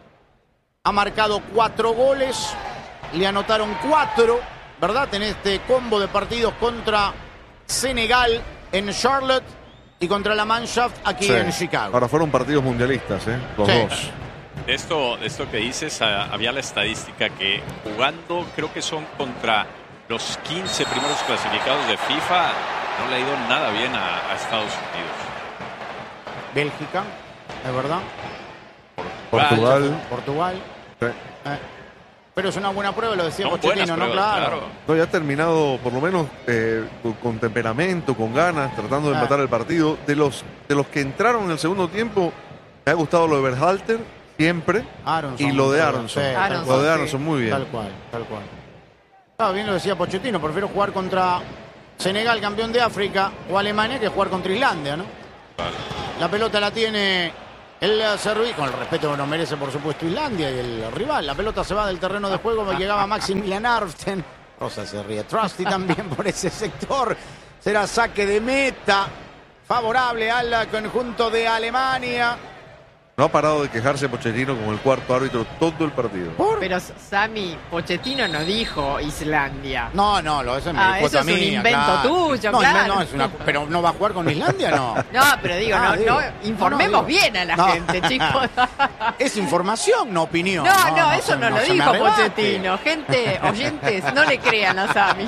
Ha marcado cuatro goles, le anotaron cuatro, ¿verdad? En este combo de partidos contra Senegal en Charlotte y contra la Mannschaft aquí Sí. en Chicago. Ahora fueron partidos mundialistas, ¿eh? Los Sí. dos. De esto, de esto que dices, ah, había la estadística que jugando, creo que son contra los quince primeros clasificados de FIFA, no le ha ido nada bien a, a Estados Unidos. Bélgica, es verdad. Portugal. Portugal. Sí. Eh, Pero es una buena prueba, lo decía Son Pochettino, buenas ¿no? pruebas, Claro. claro. No, ya ha terminado, por lo menos, eh, con, con temperamento, con ganas, tratando de Ah. empatar el partido. De los, de los que entraron en el segundo tiempo, me ha gustado lo de Berhalter, siempre. Aronson, y lo de sí, Aronson. tal Aronson, cual. Lo de sí. Aronson, muy bien. Tal cual, tal cual. Ah, bien lo decía Pochettino, prefiero jugar contra Senegal, campeón de África, o Alemania, que jugar contra Islandia, ¿no? La pelota la tiene el servicio, con el respeto que nos merece, por supuesto, Islandia y el rival. La pelota se va del terreno de juego, llegaba Maximilian Arften. Rosa se ríe. Trusty también por ese sector. Será saque de meta favorable al conjunto de Alemania. No ha parado de quejarse Pochettino como el cuarto árbitro todo el partido. ¿Por? Pero Sami, Pochettino no dijo Islandia. No, no, lo eso es mi Ah, cuota eso es un mía, invento claro. tuyo, no, claro. No, es una, pero no va a jugar con Islandia, no. No, pero digo, Ah, no, digo. no, informemos No, no, digo. bien a la No. gente, chicos. Es información, no opinión. No, no, eso se- no, lo se me dijo arrebate. Pochettino. Gente, oyentes, no le crean a Sami.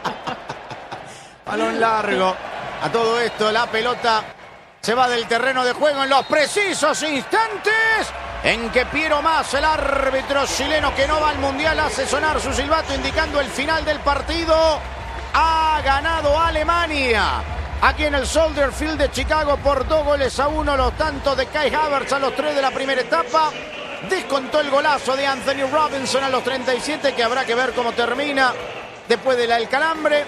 Balón largo. A todo esto, la pelota se va del terreno de juego en los precisos instantes en que Piero Mas, el árbitro chileno que no va al Mundial, hace sonar su silbato indicando el final del partido. Ha ganado Alemania aquí en el Soldier Field de Chicago por dos goles a uno. Los tantos de Kai Havertz a los tres de la primera etapa. Descontó el golazo de Anthony Robinson a los treinta y siete, que habrá que ver cómo termina después del calambre.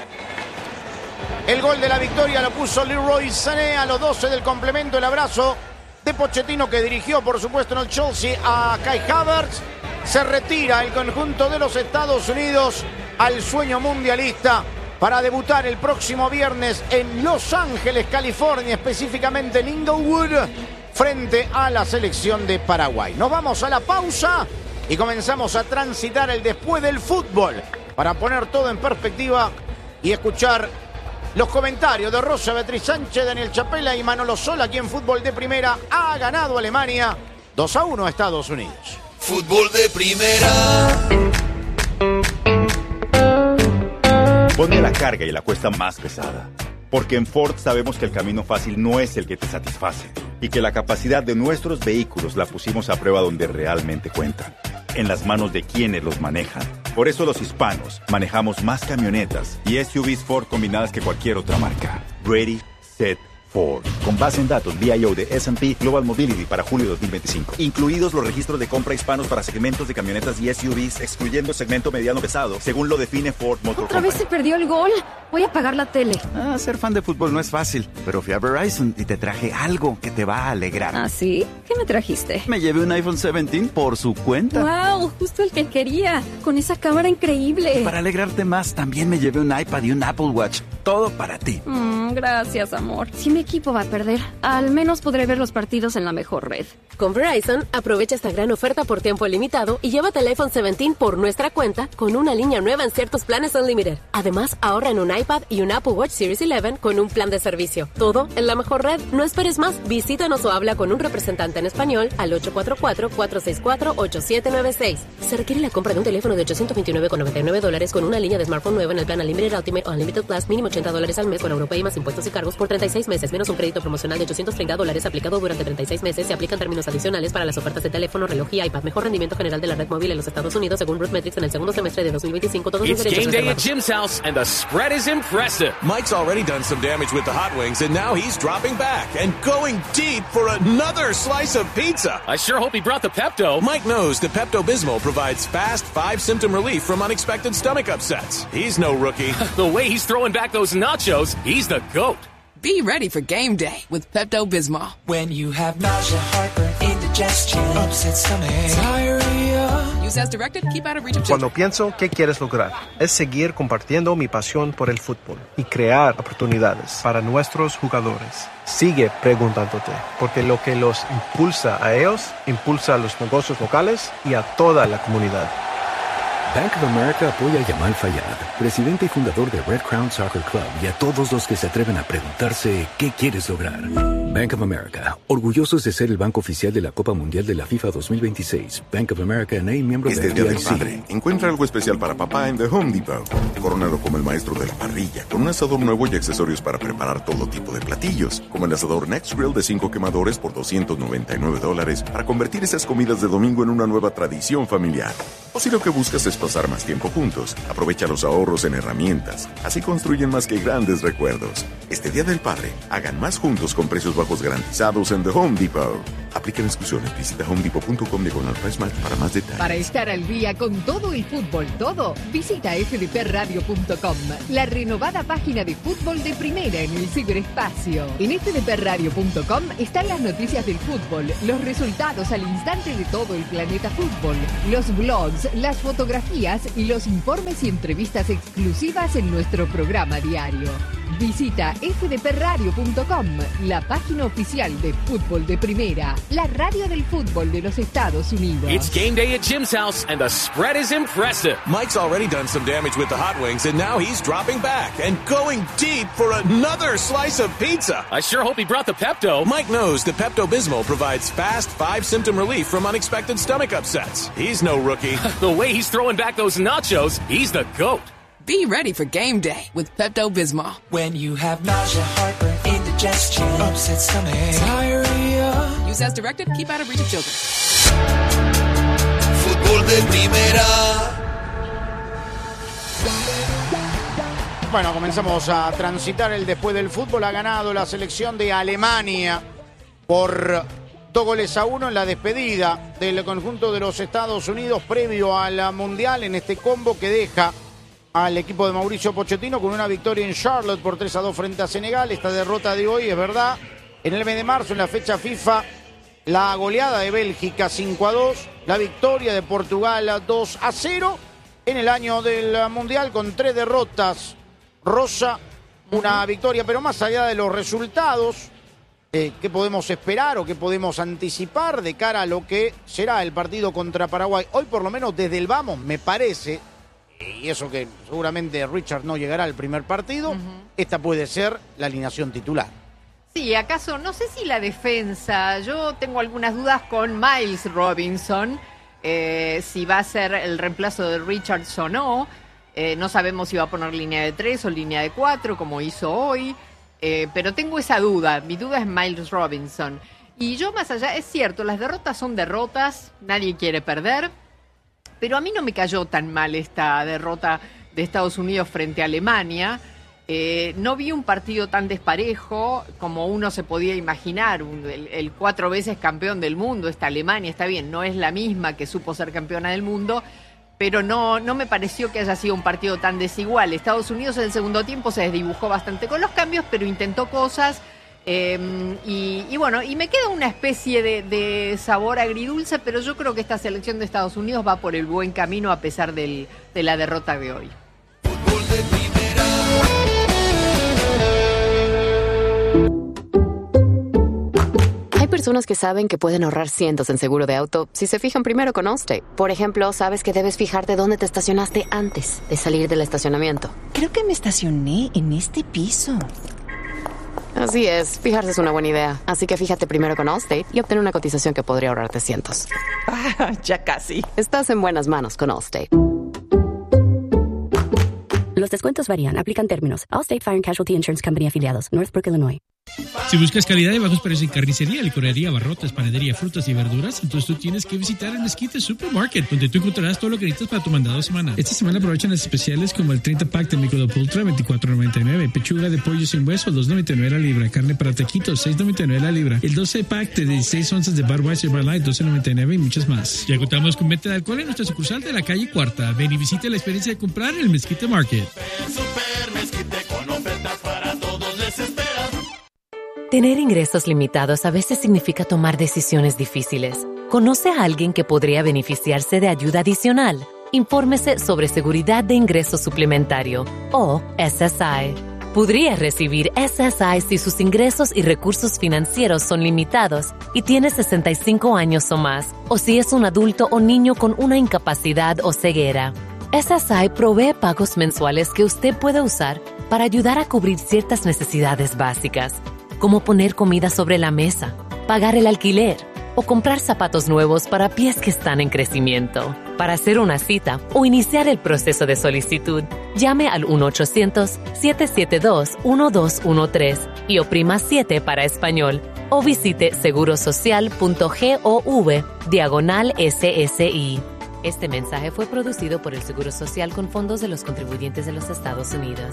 El gol de la victoria lo puso Leroy Sané a los doce del complemento. El abrazo de Pochettino, que dirigió, por supuesto, en el Chelsea a Kai Havertz. Se retira el conjunto de los Estados Unidos al sueño mundialista para debutar el próximo viernes en Los Ángeles, California, específicamente en Inglewood, frente a la selección de Paraguay. Nos vamos a la pausa y comenzamos a transitar el después del fútbol para poner todo en perspectiva y escuchar los comentarios de Rosa Beatriz Sánchez, Daniel Chapela y Manolo Sola aquí en Fútbol de Primera. Ha ganado Alemania dos a uno a Estados Unidos. Fútbol de Primera. Ponme la carga y la cuesta más pesada. Porque en Ford sabemos que el camino fácil no es el que te satisface y que la capacidad de nuestros vehículos la pusimos a prueba donde realmente cuentan, en las manos de quienes los manejan. Por eso los hispanos manejamos más camionetas y S U Vs Ford combinadas que cualquier otra marca. Ready, set, Ford. Con base en datos V I O de S and P Global Mobility para julio dos mil veinticinco. Incluidos los registros de compra hispanos para segmentos de camionetas y S U Vs, excluyendo segmento mediano pesado, según lo define Ford Motor ¿Otra vez se perdió el gol? Voy a apagar la tele. Ah, ser fan de fútbol no es fácil, pero fui a Verizon y te traje algo que te va a alegrar. ¿Ah, sí? ¿Qué me trajiste? Me llevé un iPhone diecisiete por su cuenta. ¡Wow! Justo el que quería. Con esa cámara increíble. Para alegrarte más, también me llevé un iPad y un Apple Watch. Todo para ti. Mm, gracias, amor. Si mi equipo va a perder, al menos podré ver los partidos en la mejor red. Con Verizon, aprovecha esta gran oferta por tiempo limitado y llévate el iPhone diecisiete por nuestra cuenta con una línea nueva en ciertos planes Unlimited. Además, ahorra en un iPad y un Apple Watch Series once con un plan de servicio. Todo en la mejor red. No esperes más. Visítanos o habla con un representante en español al ocho cuatro cuatro, cuatro seis cuatro, ocho siete nueve seis. Se requiere la compra de un teléfono de ochocientos veintinueve con noventa y nueve dólares con una línea de smartphone nueva en el plan Unlimited Ultimate o Unlimited Plus, mínimo ochenta dólares al mes con Europay más impuestos y cargos por treinta y seis meses, menos un crédito promocional de ochocientos treinta dólares aplicado durante treinta y seis meses. Se aplican términos adicionales para las ofertas de teléfono, reloj y iPad. Mejor rendimiento general de la red móvil en los Estados Unidos según RootMetrics en el segundo semestre de dos mil veinticinco. Todos los derechos It's game day reservados. at Jim's house, and the spread is impressive. Mike's already done some damage with the hot wings, and now he's dropping back and going deep for another slice of pizza. I sure hope he brought the Pepto. Mike knows that Pepto-Bismol provides fast, five-symptom relief from unexpected stomach upsets. He's no rookie. The way he's throwing back those nachos, he's the GOAT. Be ready for game day with Pepto-Bismol. When you have nausea, heartburn, indigestion, upset stomach, diarrhea. Use as directed, keep out of reach of Cuando children. pienso qué quieres lograr, es seguir compartiendo mi pasión por el fútbol y crear oportunidades para nuestros jugadores. Sigue preguntándote, porque lo que los impulsa a ellos, impulsa a los negocios locales y a toda la comunidad. Bank of America apoya a Yamal Fayad, presidente y fundador de Red Crown Soccer Club, y a todos los que se atreven a preguntarse ¿qué quieres lograr? Bank of America, orgullosos de ser el banco oficial de la Copa Mundial de la FIFA dos mil veintiséis. Bank of America N A, miembro Este de Día F D del I C. Padre, encuentra algo especial para papá en The Home Depot. Corónalo como el maestro de la parrilla, con un asador nuevo y accesorios para preparar todo tipo de platillos, como el asador Next Grill de cinco quemadores por doscientos noventa y nueve dólares, para convertir esas comidas de domingo en una nueva tradición familiar. O si lo que buscas es pasar más tiempo juntos, aprovecha los ahorros en herramientas. Así construyen más que grandes recuerdos. Este Día del Padre, hagan más juntos con precios bajos garantizados en The Home Depot. Aplican exclusiones. Visita home depot punto com diagonal price match para más detalles. Para estar al día con todo el fútbol, todo, visita f d p radio punto com, la renovada página de fútbol de primera en el ciberespacio. En f d p radio punto com están las noticias del fútbol, los resultados al instante de todo el planeta fútbol, los blogs, las fotografías y los informes y entrevistas exclusivas en nuestro programa diario. Visita f d p radio punto com, la página oficial de Fútbol de Primera, la radio del fútbol de los Estados Unidos. It's game day at Jim's house, and the spread is impressive. Mike's already done some damage with the hot wings, and now he's dropping back and going deep for another slice of pizza. I sure hope he brought the Pepto. Mike knows that Pepto-Bismol provides fast, five-symptom relief from unexpected stomach upsets. He's no rookie. The way he's throwing back those nachos, he's the GOAT. Be ready for game day with Pepto-Bismol. When you have nausea, heartburn, indigestion, upset stomach, diarrhea. Use as directed, keep out of reach of children. Fútbol de Primera. Bueno, comenzamos a transitar el después del fútbol. Ha ganado la selección de Alemania por dos goles a uno en la despedida del conjunto de los Estados Unidos previo a la Mundial, en este combo que deja al equipo de Mauricio Pochettino con una victoria en Charlotte por tres a dos frente a Senegal. Esta derrota de hoy, es verdad, en el mes de marzo, en la fecha FIFA, la goleada de Bélgica cinco a dos, la victoria de Portugal dos a cero, en el año del Mundial con tres derrotas. Rosa, una victoria, pero más allá de los resultados, eh, ¿qué podemos esperar o qué podemos anticipar de cara a lo que será el partido contra Paraguay? Hoy, por lo menos desde el vamos, me parece y eso que seguramente Richard no llegará al primer partido, uh-huh. esta puede ser la alineación titular. Sí, acaso, no sé si la defensa, yo tengo algunas dudas con Miles Robinson, eh, si va a ser el reemplazo de Richards o no, eh, no sabemos si va a poner línea de tres o línea de cuatro, como hizo hoy, eh, pero tengo esa duda, mi duda es Miles Robinson. Y yo más allá, es cierto, las derrotas son derrotas, nadie quiere perder, pero a mí no me cayó tan mal esta derrota de Estados Unidos frente a Alemania. Eh, no vi un partido tan desparejo como uno se podía imaginar. Un, el, el cuatro veces campeón del mundo, esta Alemania, está bien, no es la misma que supo ser campeona del mundo, pero no, no me pareció que haya sido un partido tan desigual. Estados Unidos en el segundo tiempo se desdibujó bastante con los cambios, pero intentó cosas. Eh, y, y bueno, y me queda una especie de, de sabor agridulce, pero yo creo que esta selección de Estados Unidos va por el buen camino a pesar del, de la derrota de hoy. Hay personas que saben que pueden ahorrar cientos en seguro de auto si se fijan primero con Allstate. Por ejemplo, sabes que debes fijarte dónde te estacionaste antes de salir del estacionamiento. Creo que me estacioné en este piso. Así es, fijarse es una buena idea. Así que fíjate primero con Allstate y obtén una cotización que podría ahorrarte cientos. Ah, ya casi. Estás en buenas manos con Allstate. Los descuentos varían, aplican términos. Allstate Fire and Casualty Insurance Company afiliados, Northbrook, Illinois. Si buscas calidad y bajos precios en carnicería, licorería, abarrotes, panadería, frutas y verduras, entonces tú tienes que visitar el Mezquite Supermarket, donde tú encontrarás todo lo que necesitas para tu mandado de semana. Esta semana aprovechan las especiales como el treinta pack de Michelob Ultra, veinticuatro noventa y nueve, pechuga de pollo sin hueso, dos noventa y nueve la libra, carne para taquitos, seis noventa y nueve la libra, el doce pack de dieciséis onzas de Budweiser Bud Light, doce noventa y nueve y muchas más. Ya contamos con venta de alcohol en nuestra sucursal de la calle Cuarta. Ven y visita la experiencia de comprar en el Mezquite Market. Super Mezquite con ofertas para todos les espera. Tener ingresos limitados a veces significa tomar decisiones difíciles. ¿Conoce a alguien que podría beneficiarse de ayuda adicional? Infórmese sobre seguridad de ingreso suplementario o S S I. Podría recibir S S I si sus ingresos y recursos financieros son limitados y tiene sesenta y cinco años o más, o si es un adulto o niño con una incapacidad o ceguera. S S I provee pagos mensuales que usted puede usar para ayudar a cubrir ciertas necesidades básicas, como poner comida sobre la mesa, pagar el alquiler o comprar zapatos nuevos para pies que están en crecimiento. Para hacer una cita o iniciar el proceso de solicitud, llame al uno ochocientos, siete siete dos, uno dos uno tres y oprima siete para español o visite segurosocial.gov diagonal S S I. Este mensaje fue producido por el Seguro Social con fondos de los contribuyentes de los Estados Unidos.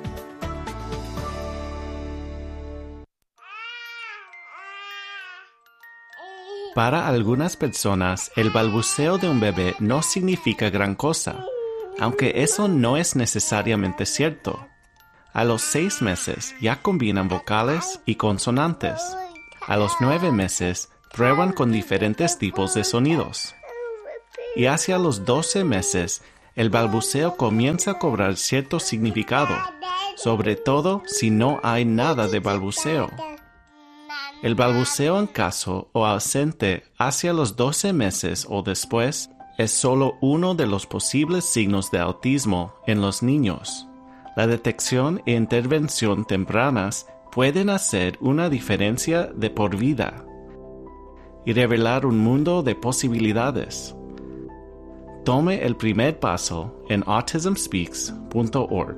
Para algunas personas, el balbuceo de un bebé no significa gran cosa, aunque eso no es necesariamente cierto. A los seis meses ya combinan vocales y consonantes. A los nueve meses prueban con diferentes tipos de sonidos. Y hacia los doce meses, el balbuceo comienza a cobrar cierto significado, sobre todo si no hay nada de balbuceo. El balbuceo en caso o ausente hacia los doce meses o después es solo uno de los posibles signos de autismo en los niños. La detección e intervención tempranas pueden hacer una diferencia de por vida y revelar un mundo de posibilidades. Tome el primer paso en autism speaks punto org.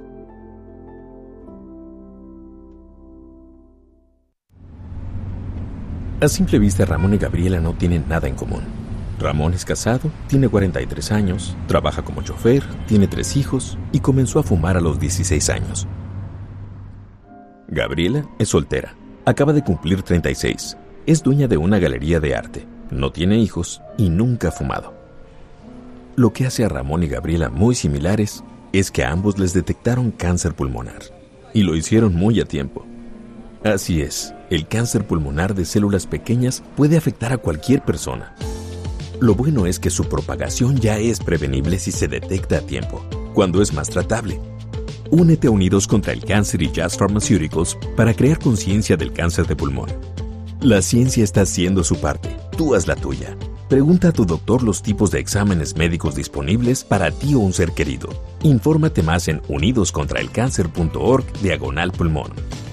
A simple vista, Ramón y Gabriela no tienen nada en común. Ramón es casado, tiene cuarenta y tres años, trabaja como chofer, tiene tres hijos y comenzó a fumar a los dieciséis años. Gabriela es soltera, acaba de cumplir treinta y seis, es dueña de una galería de arte, no tiene hijos y nunca ha fumado. Lo que hace a Ramón y Gabriela muy similares es que a ambos les detectaron cáncer pulmonar y lo hicieron muy a tiempo. Así es, el cáncer pulmonar de células pequeñas puede afectar a cualquier persona. Lo bueno es que su propagación ya es prevenible si se detecta a tiempo, cuando es más tratable. Únete a Unidos contra el Cáncer y Jazz Pharmaceuticals para crear conciencia del cáncer de pulmón. La ciencia está haciendo su parte, tú haz la tuya. Pregunta a tu doctor los tipos de exámenes médicos disponibles para ti o un ser querido. Infórmate más en unidoscontraelcáncer.org diagonal pulmón.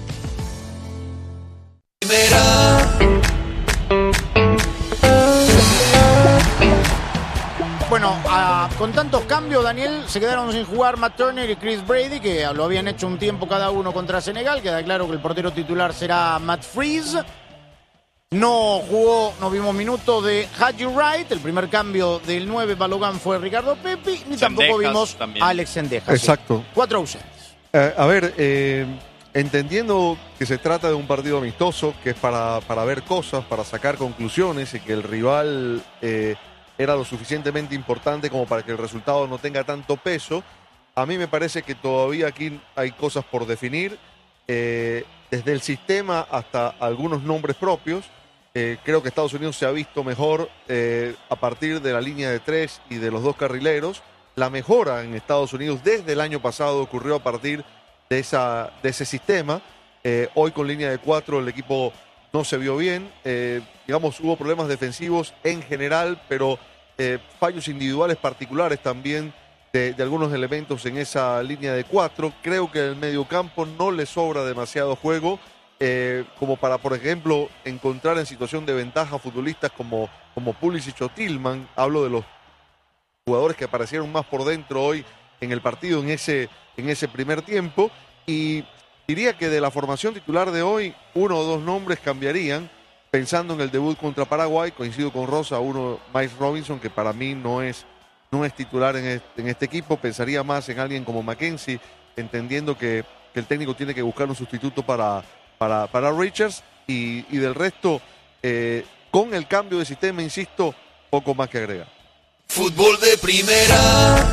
Bueno, uh, con tantos cambios, Daniel, se quedaron sin jugar Matt Turner y Chris Brady, que lo habían hecho un tiempo cada uno contra Senegal. Queda claro que el portero titular será Matt Freese. No jugó, no vimos minutos de Haji Wright. El primer cambio del nueve Balogan fue Ricardo Pepi. Ni tampoco vimos también a Alex Sendejas. Exacto. Sí. Cuatro ausentes. Eh, a ver, eh, entendiendo que se trata de un partido amistoso, que es para, para ver cosas, para sacar conclusiones y que el rival eh, era lo suficientemente importante como para que el resultado no tenga tanto peso, a mí me parece que todavía aquí hay cosas por definir, eh, desde el sistema hasta algunos nombres propios. Eh, creo que Estados Unidos se ha visto mejor eh, a partir de la línea de tres y de los dos carrileros. La mejora en Estados Unidos desde el año pasado ocurrió a partir de, esa, de ese sistema. Eh, hoy con línea de cuatro el equipo no se vio bien. Eh, digamos, hubo problemas defensivos en general, pero eh, fallos individuales particulares también de, de algunos elementos en esa línea de cuatro. Creo que en el mediocampo no le sobra demasiado juego. Eh, como para, por ejemplo, encontrar en situación de ventaja futbolistas como, como Pulisic o Tillman. Hablo de los jugadores que aparecieron más por dentro hoy en el partido, en ese, en ese primer tiempo. Y diría que de la formación titular de hoy, uno o dos nombres cambiarían. Pensando en el debut contra Paraguay, coincido con Rosa, uno, Miles Robinson, que para mí no es, no es titular en este, en este equipo. Pensaría más en alguien como Mackenzie, entendiendo que, que el técnico tiene que buscar un sustituto para... Para, para Richards y, y del resto, eh, con el cambio de sistema, insisto, poco más que agregar. Fútbol de primera.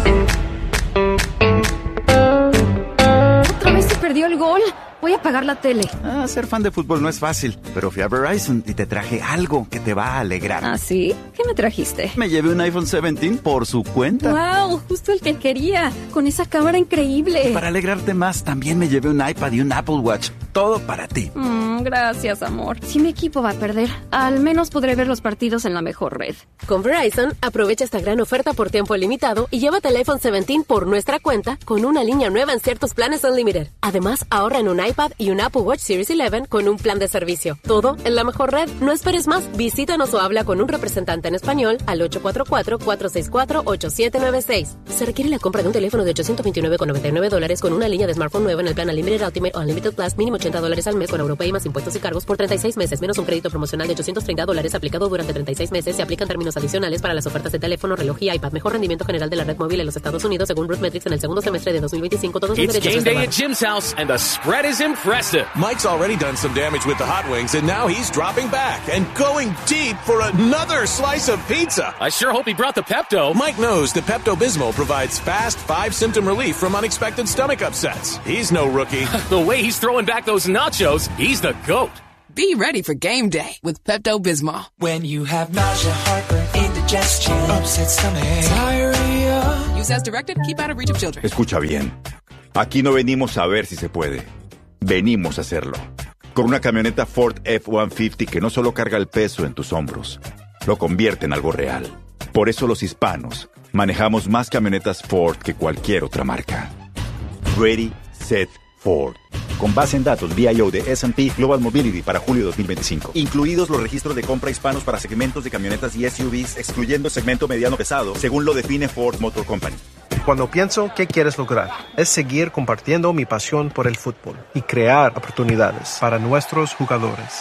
¿Otra vez se perdió el gol? Voy a apagar la tele. Ah, ser fan de fútbol no es fácil, pero fui a Verizon y te traje algo que te va a alegrar. ¿Ah, sí? ¿Qué me trajiste? Me llevé un iPhone diecisiete por su cuenta. ¡Wow! Justo el que quería, con esa cámara increíble. Y para alegrarte más, también me llevé un iPad y un Apple Watch. Todo para ti. Mm, gracias, amor. Si mi equipo va a perder, al menos podré ver los partidos en la mejor red. Con Verizon, aprovecha esta gran oferta por tiempo limitado y llévate el iPhone diecisiete por nuestra cuenta con una línea nueva en ciertos planes Unlimited. Además, ahorra en un iPad y un Apple Watch Series once con un plan de servicio. Todo en la mejor red. No esperes más. Visítanos o habla con un representante en español al ocho cuatro cuatro, cuatro seis cuatro, ocho siete nueve seis. Se requiere la compra de un teléfono de ochocientos veintinueve con noventa y nueve dólares con una línea de smartphone nueva en el plan Unlimited Ultimate o Unlimited Plus, mínimo ochenta dólares al mes con Europay más impuestos y cargos por treinta y seis meses, menos un crédito promocional de ochocientos treinta dólares aplicado durante treinta y seis meses. Se aplican términos adicionales para las ofertas de teléfono, reloj y iPad. Mejor rendimiento general de la red móvil en los Estados Unidos según Bruce Metrics en el segundo semestre de dos mil veinticinco. Todos los It's derechos game day reservados. at Jim's house, and the spread is impressive. Mike's already done some damage with the hot wings, and now he's dropping back and going deep for another slice of pizza. I sure hope he brought the Pepto. Mike knows that Pepto-Bismol provides fast, five-symptom relief from unexpected stomach upsets. He's no rookie. The way he's throwing back those nachos, he's the GOAT. Be ready for game day with Pepto-Bismol. When you have nausea, heartburn, indigestion, upset stomach, diarrhea. Use as directed. Keep out of reach of children. Escucha bien. Aquí no venimos a ver si se puede. Venimos a hacerlo. Con una camioneta Ford F ciento cincuenta que no solo carga el peso en tus hombros, lo convierte en algo real. Por eso los hispanos manejamos más camionetas Ford que cualquier otra marca. Ready, Set, Ford. Con base en datos V I O de S and P Global Mobility para julio dos mil veinticinco. Incluidos los registros de compra hispanos para segmentos de camionetas y S U Vs, excluyendo el segmento mediano pesado, según lo define Ford Motor Company. Cuando pienso qué quieres lograr, es seguir compartiendo mi pasión por el fútbol y crear oportunidades para nuestros jugadores.